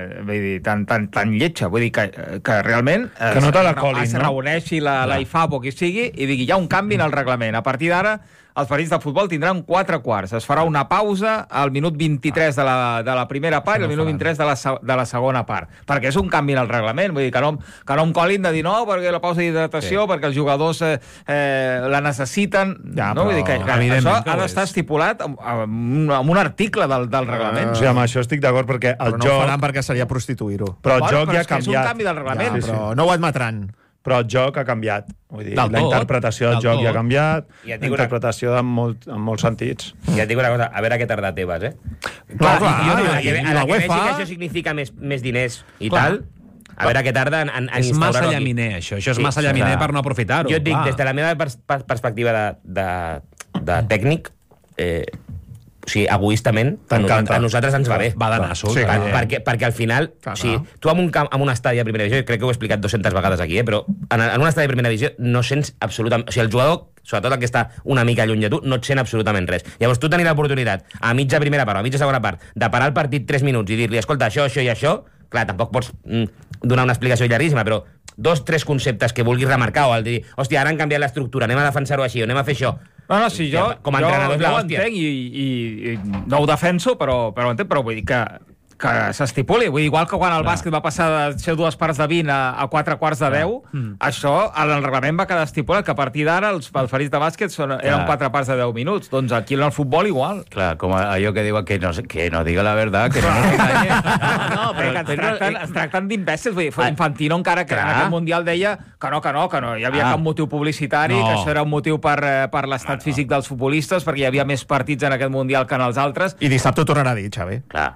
tan lletja. Vull dir que realment que no te la colin, es reuneixi la IFAB o qui sigui i digui, hi ha un canvi en el reglament. A partir d'ara els partits de futbol tindran 4 quarts. Es farà una pausa al minut 23 de la primera part i al minut 23 de la segona part. Perquè és un canvi en el reglament. Vull dir que no em colin de dir no, perquè la pausa d'hidratació, perquè els jugadors la necessiten. Vull dir que això ha d'estar estipulat amb un article del reglament. Sí, amb això estic d'acord, perquè el joc... Però no ho faran perquè seria prostituir-ho. Però el joc ja ha canviat. És un canvi del reglament. Però no ho admetran. Però el joc ha canviat. Vull dir, la interpretació del joc ja ha canviat, la interpretació en molts sentits. Ja et dic una cosa, a veure què tarda Tebas, Clar, a la que vegi que això significa més diners i tal, a veure què tarda en és massa llaminer, això és massa llaminer per no aprofitar-ho. Jo et dic, des de la meva perspectiva de tècnic, o sigui, egoistament, a nosaltres ens va bé. Va de nassos. Perquè al final, tu en un estadi de primera divisió, crec que ho he explicat 200 vegades aquí, però en un estadi de primera divisió no sents absolutament... O sigui, el jugador, sobretot el que està una mica lluny de tu, no et sent absolutament res. Llavors, tu tenir l'oportunitat, a mitja primera part o a mitja segona part, de parar el partit 3 minuts i dir-li, escolta, això i això, clar, tampoc pots donar una explicació llarguíssima, però 2-3 conceptes que vulguis remarcar, o el dir, hòstia, ara han canviat l'estructura, anem a defensar-ho així, o anem a fer això. No, sí, jo com a entrenador és l'hòstia. Ho entenc i no ho defenso, però vull dir que s'estipuli. Vull dir, igual que quan el bàsquet va passar de ser 2 parts de 20 a 4 quarts de 10, això, en el reglament va quedar estipulat, que a partir d'ara els partits de bàsquet eren 4 parts de 10 minuts. Doncs aquí en el futbol igual. Clar, com allò que diuen que no diga la verdad, que no nos engañe. No, perquè ens tracten d'imbècils. Vull dir, Infantino encara que en aquest Mundial deia que no hi havia cap motiu publicitari, que això era un motiu per l'estat físic dels futbolistes, perquè hi havia més partits en aquest Mundial que en els altres. I dissabte ho tornarà a dir, Xavi. Clar.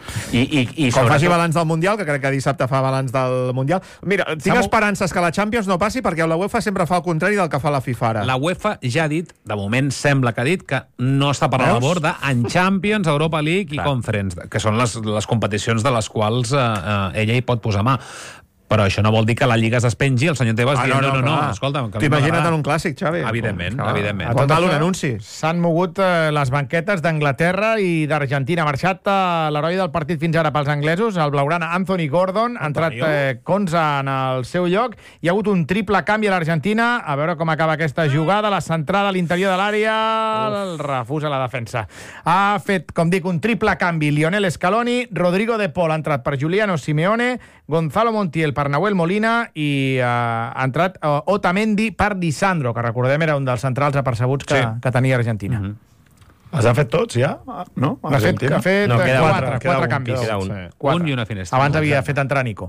I com faci balanç del Mundial, que crec que dissabte fa balanç del Mundial. Mira, tinc esperances que la Champions no passi, perquè la UEFA sempre fa el contrari del que fa la FIFA ara. La UEFA ja ha dit, de moment sembla que ha dit, que no està per la labor en Champions, Europa League i Conference, que són les competicions de les quals ella hi pot posar mà. Però això no vol dir que la Lliga es despengi, el senyor Tebas diu, no, escolta... T'imagina't en un clàssic, Xavi. Evidentment. Pot val un anunci. S'han mogut les banquetes d'Anglaterra i d'Argentina. Ha marxat l'heroi del partit fins ara pels anglesos, el blaugrana Anthony Gordon, ha entrat Konsa en el seu lloc. Hi ha hagut un triple canvi a l'Argentina. A veure com acaba aquesta jugada. La centrada a l'interior de l'àrea, el refusa la defensa. Ha fet, com dic, un triple canvi Lionel Scaloni, Rodrigo de Paul ha entrat per Giuliano Simeone, Gonzalo Montiel per Nahuel Molina i ha entrat Otamendi per Di Sandro, que recordem era un dels centrals apercebuts que tenia Argentina. Els ha fet tots, ja? No? Ha fet 4 canvis. Queda un. Un i una finestra. Abans havia fet entrar Nico.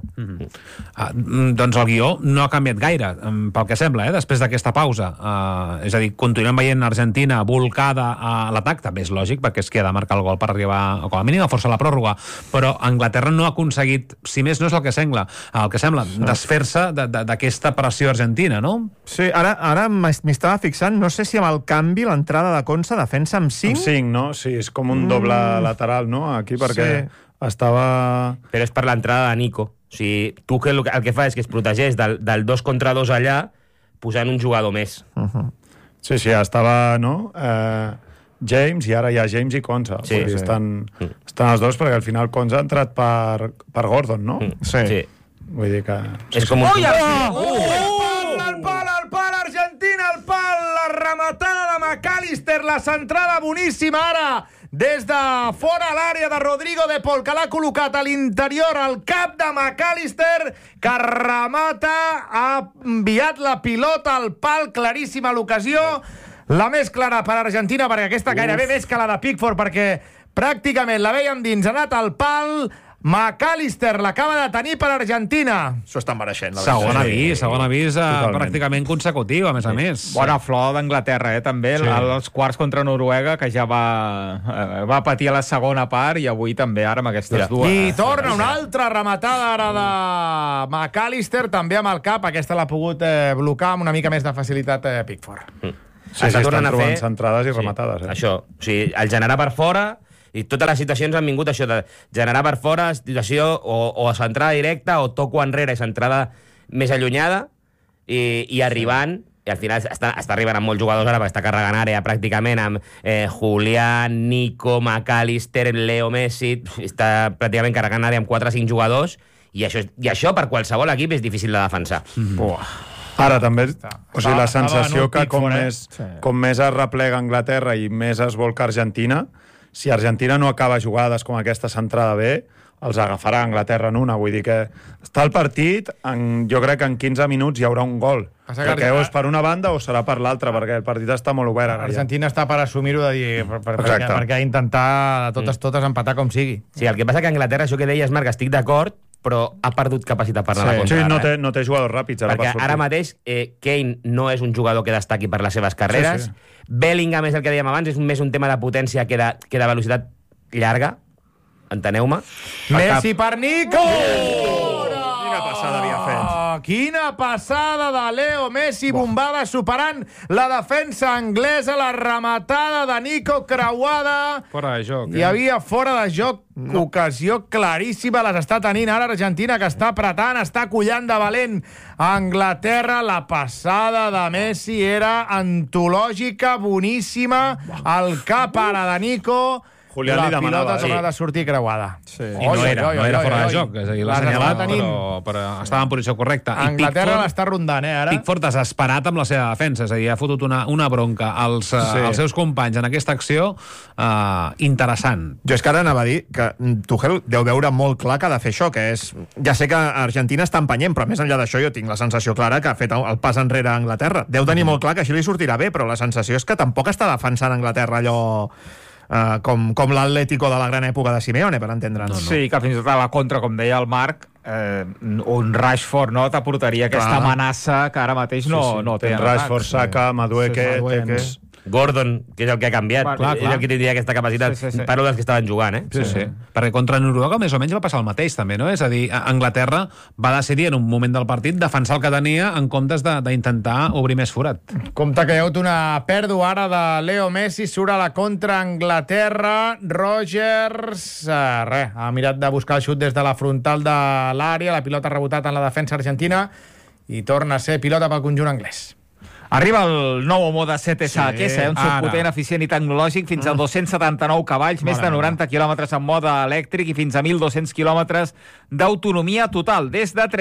Doncs el guió no ha canviat gaire, pel que sembla, després d'aquesta pausa. És a dir, continuem veient Argentina volcada a l'atac, també és lògic, perquè és qui ha de marcar el gol per arribar, com a mínim, a força la pròrroga. Però Anglaterra no ha aconseguit, si més no és el que sembla, desfer-se d'aquesta pressió argentina, no? Sí, ara m'hi estava fixant, no sé si amb el canvi l'entrada de Konsa defensa amb 5 Amb 5, no? Sí, és com un doble lateral, no? Aquí, perquè estava... Però és per l'entrada de Nico. O sigui, Tuchel el que fa és que es protegeix del 2 contra 2 allà, posant un jugador més. Sí, estava, no? James, i ara hi ha James i Konsa. Sí, estan els dos, perquè al final Konsa ha entrat per Gordon, no? Sí. Vull dir que... És com un... El pal, Argentina, el pal, la rematada de McAllister, la centrada boníssima ara, des de fora l'àrea de Rodrigo de Paul, que l'ha col·locat a l'interior, al cap de McAllister, que remata, ha enviat la pilota al pal, claríssima l'ocasió, la més clara per Argentina, perquè aquesta gairebé més que la de Pickford, perquè pràcticament la veiem dins, ha anat al pal... McAllister l'acaba de tenir per Argentina. S'ho estan mereixent. Segon avís pràcticament consecutiu, a més. Bona flor d'Anglaterra, també. Els quarts contra Noruega, que ja va patir a la segona part, i avui també, ara amb aquestes dues. I torna una altra rematada ara de McAllister, també amb el cap. Aquesta l'ha pogut blocar amb una mica més de facilitat Pickford. Sí, estan trobant centrades i rematades. Això, o sigui, el generar per fora... I totes les situacions han vingut això de generar per fora, situació o centrada directa o toco enrere i centrada més allunyada i arribant, i al final està arribant amb molts jugadors ara, perquè està carregant àrea pràcticament amb Julián, Nico, McAllister, Leo Messi, està pràcticament carregant àrea amb 4 o 5 jugadors, i això per qualsevol equip és difícil de defensar. Ara també, o sigui, la sensació que com més es replega Anglaterra i més es volca Argentina, si Argentina no acaba jugades com aquesta centrada bé, els agafarà Anglaterra en una. Vull dir que està el partit, jo crec que en 15 minuts hi haurà un gol. Perquè o és per una banda o serà per l'altra, perquè el partit està molt obert. Argentina està per assumir-ho de dir, perquè intentar totes empatar com sigui. Sí, el que passa que Anglaterra, això que deies, Marc, estic d'acord, però ha perdut capacitat per anar a la contra. Sí, no té jugadors ràpids. Perquè ara mateix Kane no és un jugador que destaqui per les seves carreres. Bellingham és el que dèiem abans, és més un tema de potència que de velocitat llarga. Enteneu-me? Messi per Nico! Quina passada havia fet. Quina passada de Leo Messi, bombada, superant la defensa anglesa, la rematada de Nico creuada. Fora de joc. Hi havia fora de joc, ocasió claríssima, les està tenint ara Argentina, que està apretant, està collant de valent a Anglaterra. La passada de Messi era antològica, boníssima, el cap ara de Nico... Julián la pilota ha tornat a sortir creuada. I no era fora de joc, és a dir, l'ha assenyalat, però estava en posició correcta. Anglaterra l'està rondant, ara. Pickford desesperat amb la seva defensa, és a dir, ha fotut una bronca als seus companys en aquesta acció interessant. Jo és que ara anava a dir que Tuchel deu veure molt clar que ha de fer això, que és... Ja sé que Argentina està empenyent, però més enllà d'això jo tinc la sensació clara que ha fet el pas enrere a Anglaterra. Deu tenir molt clar que això li sortirà bé, però la sensació és que tampoc està defensant Anglaterra allò... com l'Atlético de la gran època de Simeone, per entendre'ns. Sí, que fins i tot a la contra, com deia el Marc, un Rashford t'aportaria aquesta amenaça que ara mateix no té. Rashford, Saka, Madueke, tens... Gordon, que és el que ha canviat, és el que tindria aquesta capacitat. Parlo dels que estaven jugant, Sí. Perquè contra Noruega més o menys va passar el mateix, també, no? És a dir, Anglaterra va decidir en un moment del partit defensar el que tenia en comptes d'intentar obrir més forat. Compte que hi ha hagut una pèrdua ara de Leo Messi, surt a la contra Anglaterra. Rogers ha mirat de buscar el xut des de la frontal de l'àrea, la pilota ha rebotat en la defensa argentina i torna a ser pilota pel conjunt anglès. Arriba el nou Omoda 7S Aquesa, un subpotent, eficient i tecnològic, fins a 279 cavalls, més de 90 quilòmetres en mode elèctric i fins a 1.200 quilòmetres d'autonomia total. Des de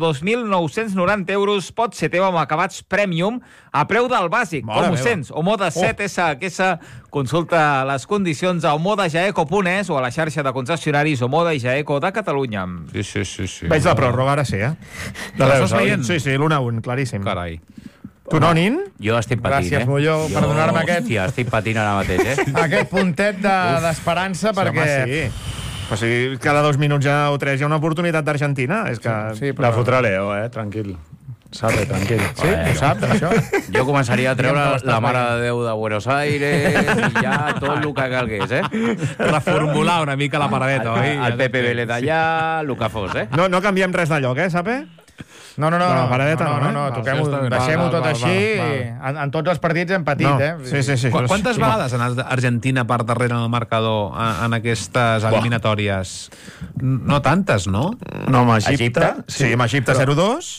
32.990 euros pot ser teu amb acabats premium a preu del bàsic. Com ho sents? Omoda 7S Aquesa. Consulta les condicions a omodajaeco.es o a la xarxa de concessionaris Omoda i Jaeco de Catalunya. Sí. Veig la pròrroga, ara sí, L'estàs veient? Sí, l'1-1, claríssim. Carai. Tu no, Nin? Jo estic patint, Gràcies, Molló, per donar-me aquest... Hòstia, estic patint ara mateix, Aquest puntet d'esperança, perquè... Però si cada 2 minuts o 3 hi ha una oportunitat d'Argentina, és que... Sí, però... La fotrà Leo, tranquil. Sabe, tranquil. Sí, ho saps, això? Jo començaria a treure la Mare de Déu de Buenos Aires i ja tot el que calgués, Reformular una mica la paradeta, oi? El Pepe Vélez allà, el que fos, No canviem res de lloc, Sape? No, paradeta no, deixem-ho tot així. En tots els partits hem patit, Sí. Quantes vegades ha anat Argentina per darrere en el marcador en aquestes eliminatòries? No tantes, no? No, amb Egipte. Sí, amb Egipte 0-2.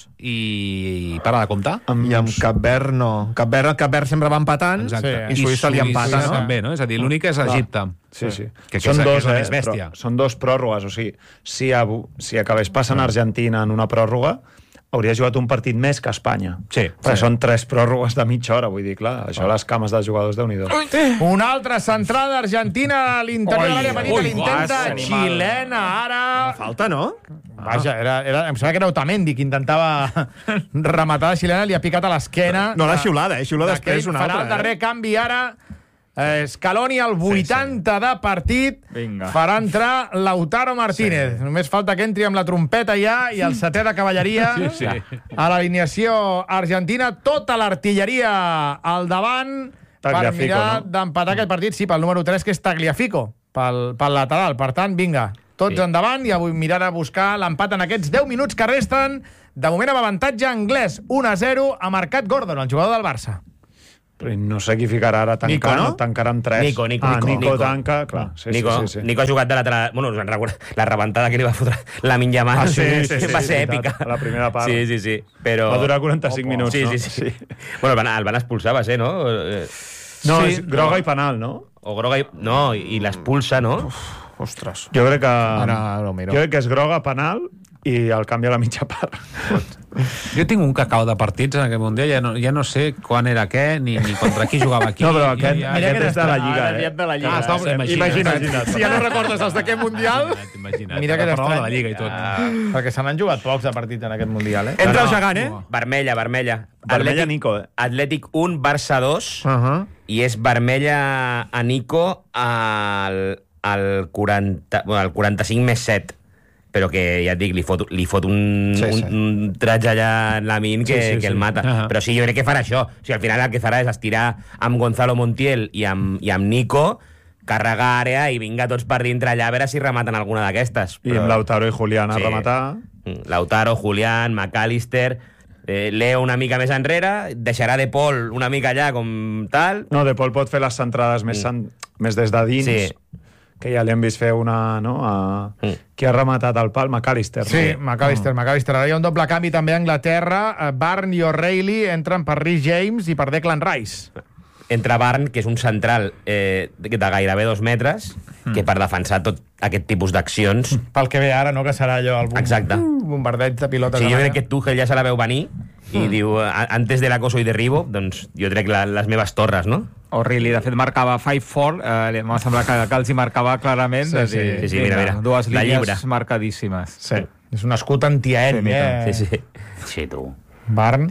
I para de comptar. I amb Cap Verd no. Cap Verd sempre va empatant i Suïssa li empata, no? També, no? És a dir, l'únic és Egipte. Sí. Que són dos, bèstia. Són dos pròrrogues, o sigui, si acabés passant Argentina en una pròrroga, hauria jugat un partit més que Espanya. Perquè són 3 pròrrogues de mitja hora, vull dir, clar, això les cames dels jugadors, Déu-n'hi-do. Una altra centrada d'Argentina a l'interior de l'àrea petita, l'intenta xilena, ara... Falta, no? Vaja, em sembla que era Otamendi que intentava rematar la xilena, li ha picat a l'esquena. No, la xiulada, xiula després una altra. Farà el darrer canvi ara. Scaloni al 80 de partit farà entrar Lautaro Martínez. Només falta que entri amb la trompeta ja i el setè de cavalleria a l'alineació argentina. Tota l'artilleria al davant per mirar d'empatar aquest partit. Sí, pel número 3, que és Tagliafico, pel lateral. Per tant, vinga, tots endavant i avui mirar a buscar l'empat en aquests 10 minuts que resten. De moment amb avantatge anglès, 1-0, ha marcat Gordon, el jugador del Barça. No sé qui ficarà ara tancarà amb 3. Nico tanca, clar. Nico ha jugat de lateral. Bueno, la rebentada que li va fotre la Minjamà va ser èpica. A la primera part. Sí. Però... Va durar 45 minuts, no? Sí. Bueno, el van expulsar, va ser, no? No, és groga i penal, no? O groga i... No, i l'expulsa, no? Ostres. Jo crec que és groga, penal, i el canvi a la mitja part. Jo tinc un cacau de partits en aquest Mundial, ja no sé quan era què, ni contra qui jugava aquí. No, però aquest és de la Lliga, Imagina't. Si ja no recordes els d'aquest Mundial... Mira que estrany. De la Lliga i tot. Perquè se n'han jugat pocs de partits en aquest Mundial, Entra el gegant, Vermella. Vermella Nico, Atlètic 1, Barça 2, i és vermella a Nico al 45 més 7. Però que, ja et dic, li fot un tratge allà en la min que el mata. Però sí, jo crec que farà això. O sigui, al final el que farà és estirar amb Gonzalo Montiel i amb Nico, carregar àrea i vinga tots per dintre allà a veure si rematen alguna d'aquestes. I amb Lautaro i Julián a rematar. Lautaro, Julián, McAllister... Leo una mica més enrere, deixarà De Paul una mica allà com tal... No, De Paul pot fer les centrades més des de dins... que ja li hem vist fer una, no? Qui ha rematat el pal? McAllister. Sí, McAllister. Ara hi ha un doble canvi també a Anglaterra. Barn i O'Reilly entren per Rhys James i per Declan Rice. Entra Barn, que és un central de gairebé 2 metres, que per defensar tot aquest tipus d'accions... Pel que ve ara, no? Que serà allò el bombardeig de pilotes. Sí, jo crec que Tuchel ja se la veu venir i diu, antes de l'acoso i derribo, doncs jo trec les meves torres, no? O'Reilly, de fet, marcava 5-4, m'ha semblat que els hi marcava clarament. Sí, mira. Dues línies marcadíssimes. Sí. És un escut antiaeri, Sí, tu. Barn.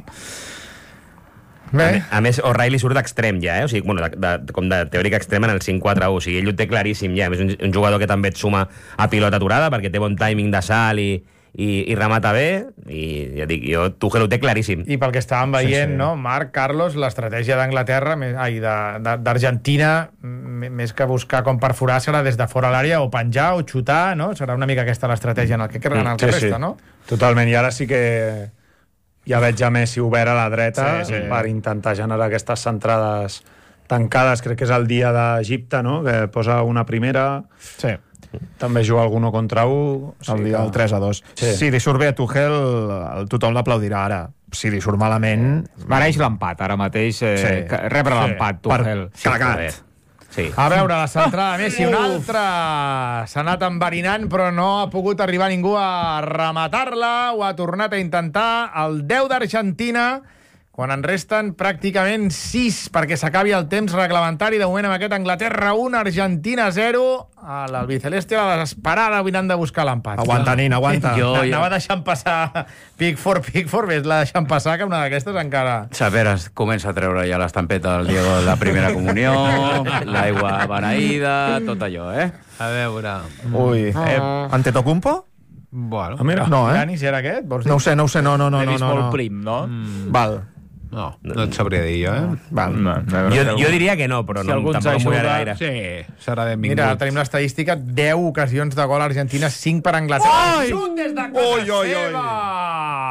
A més, O'Reilly surt d'extrem ja, o sigui, bueno, com de teòric extrem en el 5-4-1, o sigui, ell ho té claríssim ja, és un jugador que també et suma a pilota aturada perquè té bon timing de salt i remata bé, i ja dic, Tuchel ho té claríssim. I pel que estàvem veient, no, Marc, Carlos, l'estratègia d'Anglaterra, d'Argentina, més que buscar com perforar, serà des de fora l'àrea o penjar o xutar, no? Serà una mica aquesta l'estratègia en el que resta, no? Totalment, i ara sí que ja veig a Messi obert a la dreta per intentar generar aquestes centrades tancades. Crec que és el dia d'Egipte, no? Que posa una primera... Sí. També juga algun contra 1. El dia del 3-2. Si li surt bé a Tuchel, tothom l'aplaudirà ara. Si li surt malament... Mereix l'empat, ara mateix. Rebre l'empat, Tuchel. Cagat. Sí. A veure, la centrada de Messi, una altra. S'ha anat enverinant, però no ha pogut arribar ningú a rematar-la. Ho ha tornat a intentar el 10 d'Argentina, quan en resten pràcticament 6 perquè s'acabi el temps reglamentari. De moment amb aquest Anglaterra 1, Argentina 0. L'albiceleste a la desesperada mirant de buscar l'empat. Aguanta, Nin, aguanta. Anava deixant passar Pickford, ves la deixant passar, que una d'aquestes encara... Saperes comença a treure ja l'estampeta del Diego de la primera comunió, l'aigua beneïda, tot allò, A veure... Ui, Antetokounmpo? Bueno, mira, no, Janis era aquest? No ho sé, no. L'he vist molt prim, no? Val. No et sabria dir jo, Val. Jo diria que no, però tampoc m'ho mullaré gaire. Sí, serà benvingut. Mira, tenim l'estadística, 10 ocasions de gol a Argentina, 5 per Anglaterra. Xut des de casa seva!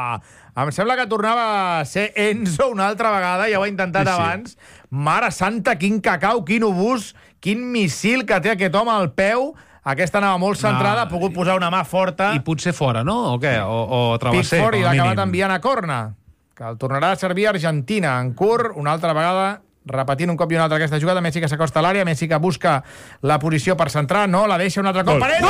Em sembla que tornava a ser Enzo una altra vegada, ja ho he intentat abans. Mare santa, quin cacau, quin obús, quin missil que té aquest home al peu. Aquesta anava molt centrada, ha pogut posar una mà forta. I potser fora, no? O què? O travesser, Pickford, i com a l'ha acabat mínim. enviant a corna, que el tornarà a servir Argentina. En curt, una altra vegada, repetint un cop i una altra aquesta jugada. Messi que s'acosta a l'àrea, Messi que busca la posició per centrar, no, la deixa un altre cop. Gol.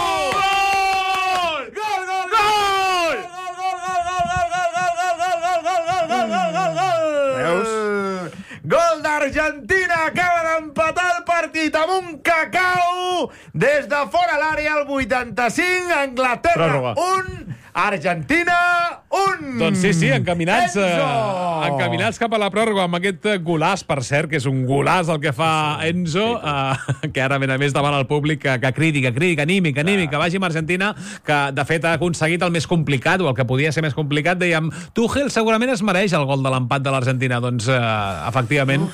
Gol d'Argentina, acaba d'empatar el partit amb un cacau des de fora l'àrea al 85, Anglaterra Pròrroga. 1, Argentina 1. Doncs sí, encaminats Enzo! cap a la pròrroga amb aquest golaç, per cert, que és un golaç el que fa Enzo, que ara, a més, davant el públic, que cridi, anímic, que vagi amb Argentina, que, de fet, ha aconseguit el més complicat, o el que podia ser més complicat. Dèiem, Tuchel segurament es mereix el gol de l'empat de l'Argentina. Doncs, efectivament...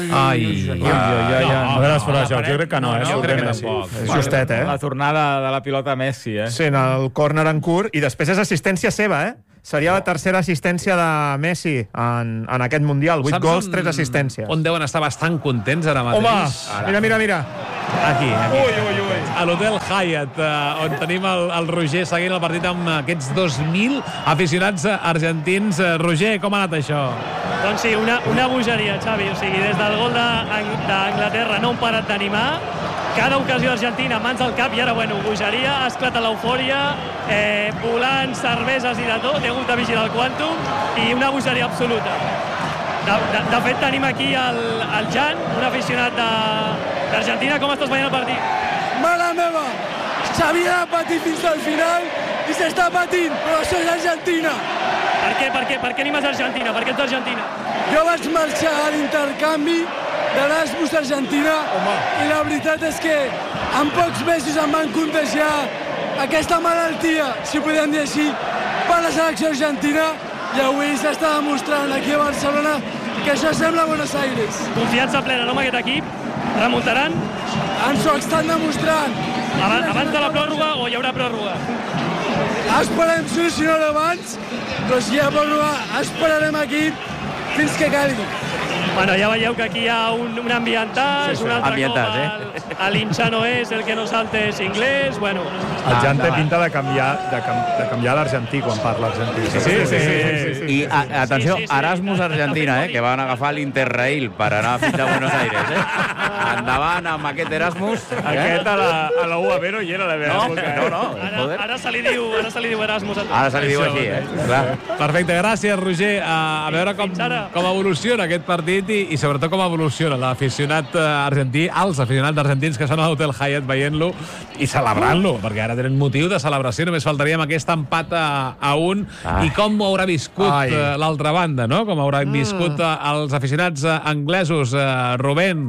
No veuràs fora de joc, jo crec que no, jo crec que Messi. tampoc. És justet, La tornada de la pilota a Messi, Sí, en el córner en curt, i després és assistència seva, Seria la tercera assistència de Messi en aquest Mundial. 8 gols, 3 assistències. On deuen estar bastant contents ara mateix? Home, mira. Aquí. A l'Hotel Hyatt, on tenim el Roger seguint el partit amb aquests 2.000 aficionats argentins. Roger, com ha anat això? Doncs sí, una bogeria, Xavi. O sigui, des del gol d'Anglaterra no han parat d'animar. Cada ocasió d'Argentina, mans al cap, i ara, bogeria, ha esclatat l'eufòria, volant, cerveses i de tot, hi ha hagut de vigilar el quàntum, i una bogeria absoluta. De fet, tenim aquí el Jan, un aficionat d'Argentina. Com estàs veient el partit? Mare meva! S'havia de patir fins al final i s'està patint, però això és Argentina. Per què animes Argentina? Per què ets d'Argentina? Jo vaig marxar a l'intercanvi d'Erasmus a Argentina i la veritat és que en pocs mesos em van contagiar aquesta malaltia, si ho podem dir així, per la selecció argentina, i avui s'està demostrant aquí a Barcelona que això sembla Buenos Aires. Confiança plena, no, amb aquest equip? Remuntaran? Ens ho estan demostrant. Abans de la pròrroga o hi haurà pròrroga? Esperem solucionar-ho abans, però si hi ha pròrroga esperarem aquí fins que calgui. Bueno, ja veieu que aquí hi ha un ambientatge, un altre ambientatge, cop l'hincha no és el que no salte és inglès, bueno... El Jan té pinta de canviar l'argentí quan parla argentí. Sí. I, atenció, Erasmus Argentina, que van agafar l'Interrail per anar fins a Buenos Aires, Endavant amb aquest Erasmus. Aquest a la UAB no hi era la meva època. No. Ara se li diu Erasmus. Ara se li diu així, clar. Perfecte, gràcies, Roger. A veure com evoluciona aquest partit i sobretot com evoluciona l'aficionat argentí, els aficionats argentins que són a l'Hotel Hyatt veient-lo i celebrant-lo, perquè ara tenen motiu de celebració. Només faltaria amb aquest empat a 1 i com ho haurà viscut l'altra banda, no? Com hauran viscut els aficionats anglesos. Rubén.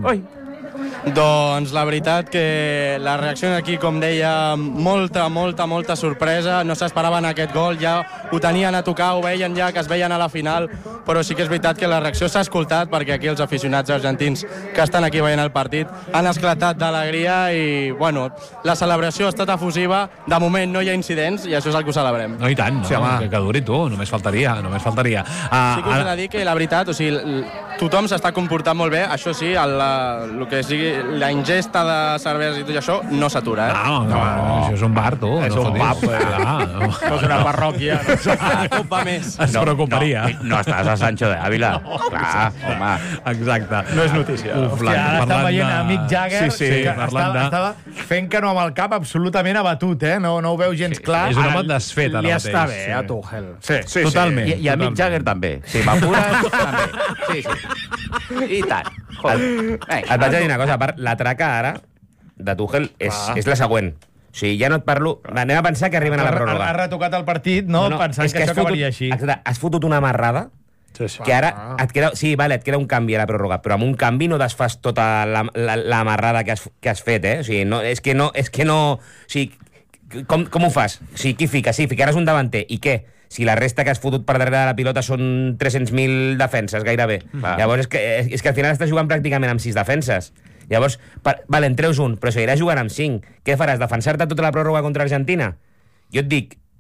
Doncs la veritat que la reacció aquí, com deia, molta sorpresa. No s'esperaven aquest gol, ja ho tenien a tocar, ho veien ja que es veien a la final, però sí que és veritat que la reacció s'ha escoltat, perquè aquí els aficionats argentins que estan aquí veient el partit han esclatat d'alegria i, bueno, la celebració ha estat efusiva. De moment no hi ha incidents i això és el que ho celebrem. No, i tant, que duri, tu, només faltaria. Sí que us he de dir que la veritat, o sigui, tothom s'està comportant molt bé, això sí, el que sigui la ingesta de cervesa i tot això no s'atura, No, això és un bar, tu. És un pub, no és una parròquia. Tot va més. Es preocuparia. No estàs a Sancho de Ávila. Clar, home. Exacte. No és notícia. Hòstia, ara està veient a Mick Jagger, que estava fent que no amb el cap absolutament abatut, No ho veu gens clar. És un home desfet, ara mateix. Li està bé, a Tuchel. Sí, totalment. I a Mick Jagger també. Si m'apures, també. Sí. I tant. Et vaig a dir una cosa, a part, la traca ara de Tuchel és la següent. O sigui, ja no et parlo... Anem a pensar que arriben a la pròrroga. Ha retocat el partit, pensant que això acabaria així. Exacte, has fotut una amarrada que ara et queda... Sí, vale, et queda un canvi a la pròrroga, però amb un canvi no desfas tota l'amarrada que has fet, O sigui, és que no... O sigui, com ho fas? O sigui, qui fica? Sí, ficaràs un davanter. I què? Si la resta que has fotut per darrere de la pilota són 300.000 defenses, gairebé. Llavors, és que al final estàs jugant pràcticament amb 6 defenses. Llavors, en treus un, però seguiràs jugant amb 5. Què faràs, defensar-te tota la pròrroga contra Argentina? Jo et dic,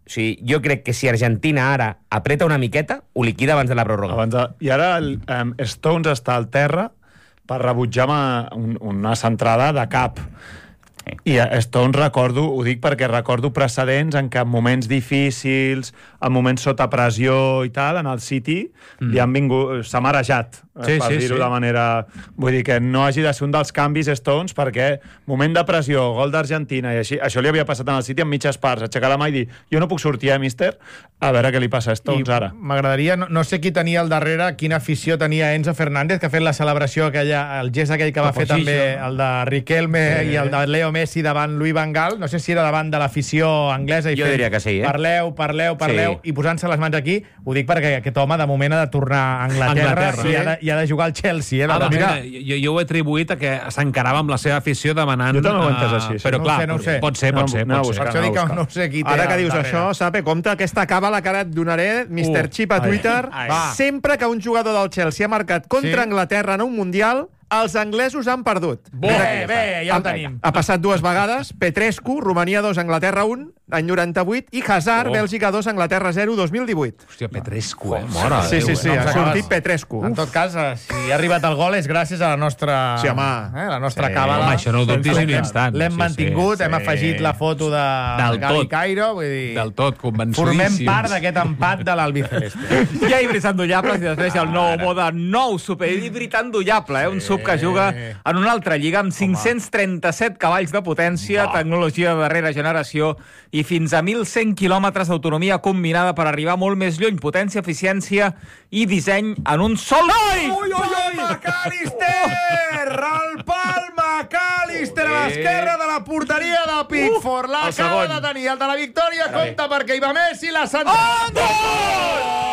O sigui, jo crec que si Argentina ara apreta una miqueta, ho liquida abans de la pròrroga. I ara Stones està al terra per rebutjar una centrada de cap. I Stones ho dic perquè recordo precedents en què en moments difícils, en moments sota pressió i tal, en el City, li han vingut, s'ha marejat, per dir-ho de manera... Vull dir que no hagi de ser un dels canvis Stones, perquè moment de pressió, gol d'Argentina, i així, això li havia passat en el City en mitges parts, aixecar la mà i dir, jo no puc sortir, míster, a veure què li passa a Stones ara. M'agradaria, no sé qui tenia al darrere, quina afició tenia Enzo Fernández, que ha fet la celebració aquella, el gest aquell que va fer també el de Riquelme i el de Leo Messi davant Louis van Gaal, no sé si era davant de l'afició anglesa, i jo diria que sí, parleu, i posant-se les mans aquí. Ho dic perquè aquest home de moment ha de tornar a Anglaterra. I ha de jugar al Chelsea. Jo ho he atribuït a que s'encarava amb la seva afició demanant... Jo també ho he entès així. Però clar, pot ser. No sé qui té. Ara que dius això, Sape, compte, aquesta cava la cara et donaré, Mr. Chip a Twitter. Sempre que un jugador del Chelsea ha marcat contra Anglaterra en un Mundial, els anglesos han perdut. Bé, ja ho tenim. Ha passat 2 vegades, Petrescu, Romania 2, Anglaterra 1, any 98, i Hazard, Bèlgica 2, Anglaterra 0, 2018. Hòstia, Petrescu, Sí, ha sortit Petrescu. En tot cas, si ha arribat el gol és gràcies a la nostra... Sí, home. La nostra càbala. Això no ho dubtis ni un instant. L'hem mantingut, hem afegit la foto de Gavi Cairo, vull dir... Del tot, convençudíssims. Formem part d'aquest empat de l'albiceleste. Hi ha híbrids endollables i després hi ha el nou mode nou superhíbrid endollable, un sub que juga en una altra lliga amb 537 cavalls de potència, tecnologia de darrera generació i fins a 1.100 quilòmetres d'autonomia combinada per arribar molt més lluny. Potència, eficiència i disseny en un sol... Ui! McAllister! El pal McAllister a l'esquerra de la porteria de Pickford. L'acaba de tenir el de la victòria. Compte perquè hi va Messi, la centrada... Gol!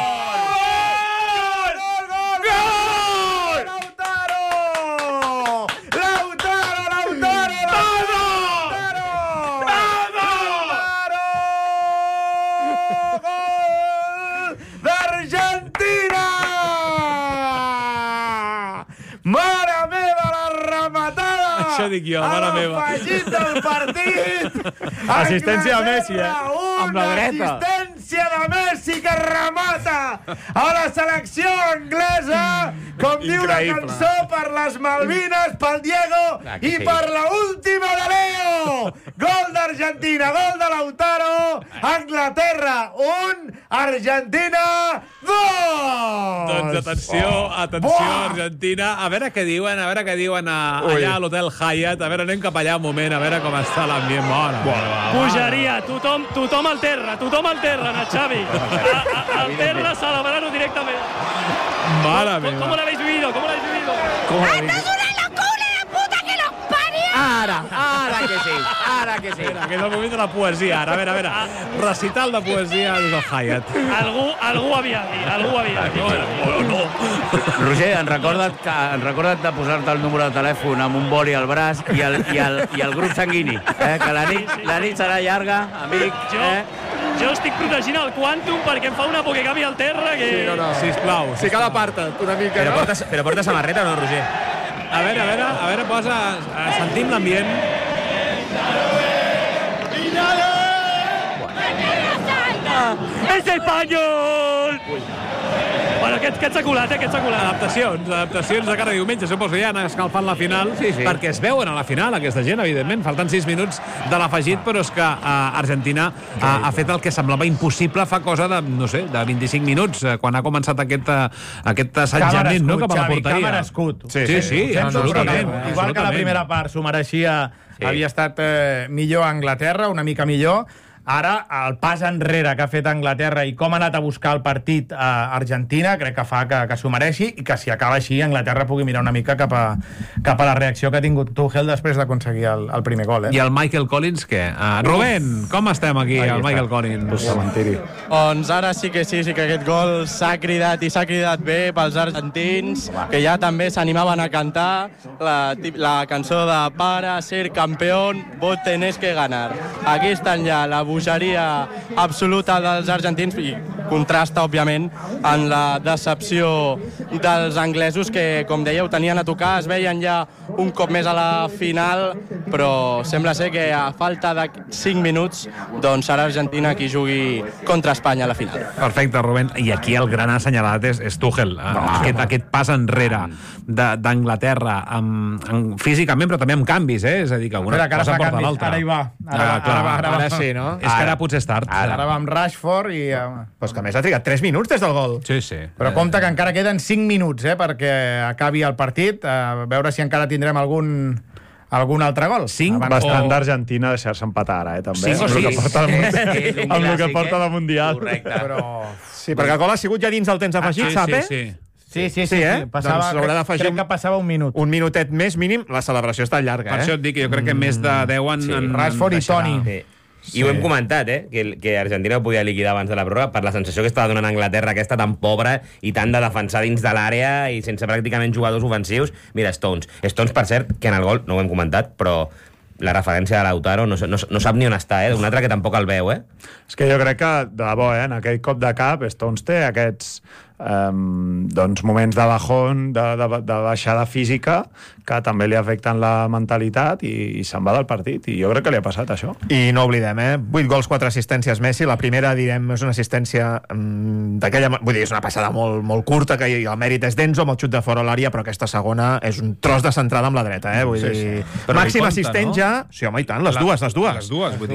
Això dic jo, mare meva. Afegit del partit. Assistència de Messi, Amb la dreta. Assistència de Messi que remata a la selecció anglesa. Com diu la cançó, per les Malvines, pel Diego i per la última de Leo. Gol d'Argentina, gol de Lautaro. Anglaterra 1, Argentina 2. Doncs atenció, Argentina. A veure què diuen allà a l'hotel Hyatt. A veure, anem cap allà un moment, a veure com està l'ambient. Pujaria, tothom al terra, Ana Xavi. Al terra, celebrant-ho directament. Mare meva. ¿Cómo lo habéis vivido? ¡Esto es una locura, la puta que los parió! Ara que sí. Mira, que és el moment de la poesia. Ara, a veure. Recital de poesia des del Hyatt. Algú havia dit. No. Roger, recorda't de posar-te el número de telèfon amb un boli al braç i el grup sanguini. Que la nit serà llarga, amic. Jo estic protegint el Quantum perquè em fa una por que canvi al terra que... Sisplau. Sí, cal aparta't una mica, no? Però porta samarreta o no, Roger? A veure, posa... Sentim l'ambient. ¡Es español! Bueno, aquest s'ha colat. Adaptacions de cara a diumenge. Suposo ja anar escalfant la final, perquè es veuen a la final aquesta gent, evidentment. Falten 6 minuts de l'afegit, però és que Argentina ha fet el que semblava impossible fa cosa de, no sé, de 25 minuts, quan ha començat aquest assetjament, no?, cap a la porteria. Càmera escut. Sí, absolutament. Igual que la primera part s'ho mereixia, havia estat millor a Anglaterra, una mica millor. Ara, el pas enrere que ha fet Anglaterra i com ha anat a buscar el partit a Argentina, crec que fa que s'ho mereixi i que si acaba així, Anglaterra pugui mirar una mica cap a la reacció que ha tingut Tuchel després d'aconseguir el primer gol. I el Michael Collins, què? Rubén, com estem aquí, el Michael Collins? Doncs ara sí que aquest gol s'ha cridat i s'ha cridat bé pels argentins, que ja també s'animaven a cantar la cançó de para ser campeón, vos tenés que ganar. Aquí estan ja la bogeria absoluta dels argentins i contrasta, òbviament, en la decepció dels anglesos que, com dèieu, tenien a tocar, es veien ja un cop més a la final, però sembla ser que a falta de 5 minuts doncs serà Argentina qui jugui contra Espanya a la final. Perfecte, Rubén. I aquí el gran assenyalat és Tuchel. Aquest pas enrere d'Anglaterra físicament, però també amb canvis, És a dir, que una cosa porta l'altra. Ara hi va. Ara sí, no? És que ara potser és tard. Ara va amb Rashford i... Però és que a més ha trigat 3 minuts des del gol. Sí, sí. Però compte que encara queden 5 minuts, perquè acabi el partit. A veure si encara tindrem algun altre gol. 5 bastant d'Argentina deixar-se empatar ara, també. 5 o 6. Amb el que porta la Mundial. Correcte. Sí, perquè el gol ha sigut ja dins del temps afegit, sap, Sí, Passava, doncs crec que passava un minut. Un minutet més mínim, la celebració està llarga, Per això et dic que jo crec que més de 10 en Rashford i Toni. I ho hem comentat, que Argentina ho podia liquidar abans de la pròrroga per la sensació que estava donant Anglaterra, aquesta tan pobra i tant de defensar dins de l'àrea i sense pràcticament jugadors ofensius. Mira, Stones, per cert, que en el gol, no ho hem comentat, però la referència de Lautaro no sap ni on està, un altre que tampoc el veu, És que jo crec que, de debò, en aquell cop de cap, Stones té aquests moments de bajón, de baixada física, que també li afecten la mentalitat i se'n va del partit. I jo crec que li ha passat això. I no oblidem, 8 gols, 4 assistències Messi. La primera, direm, és una assistència d'aquella... Vull dir, és una passada molt curta, que el mèrit és d'Enzo, amb el xut de fora a l'àrea, però aquesta segona és un tros de centrada amb la dreta, Vull dir... Màxim assistent ja... Sí, home, i tant, les dues. Vull dir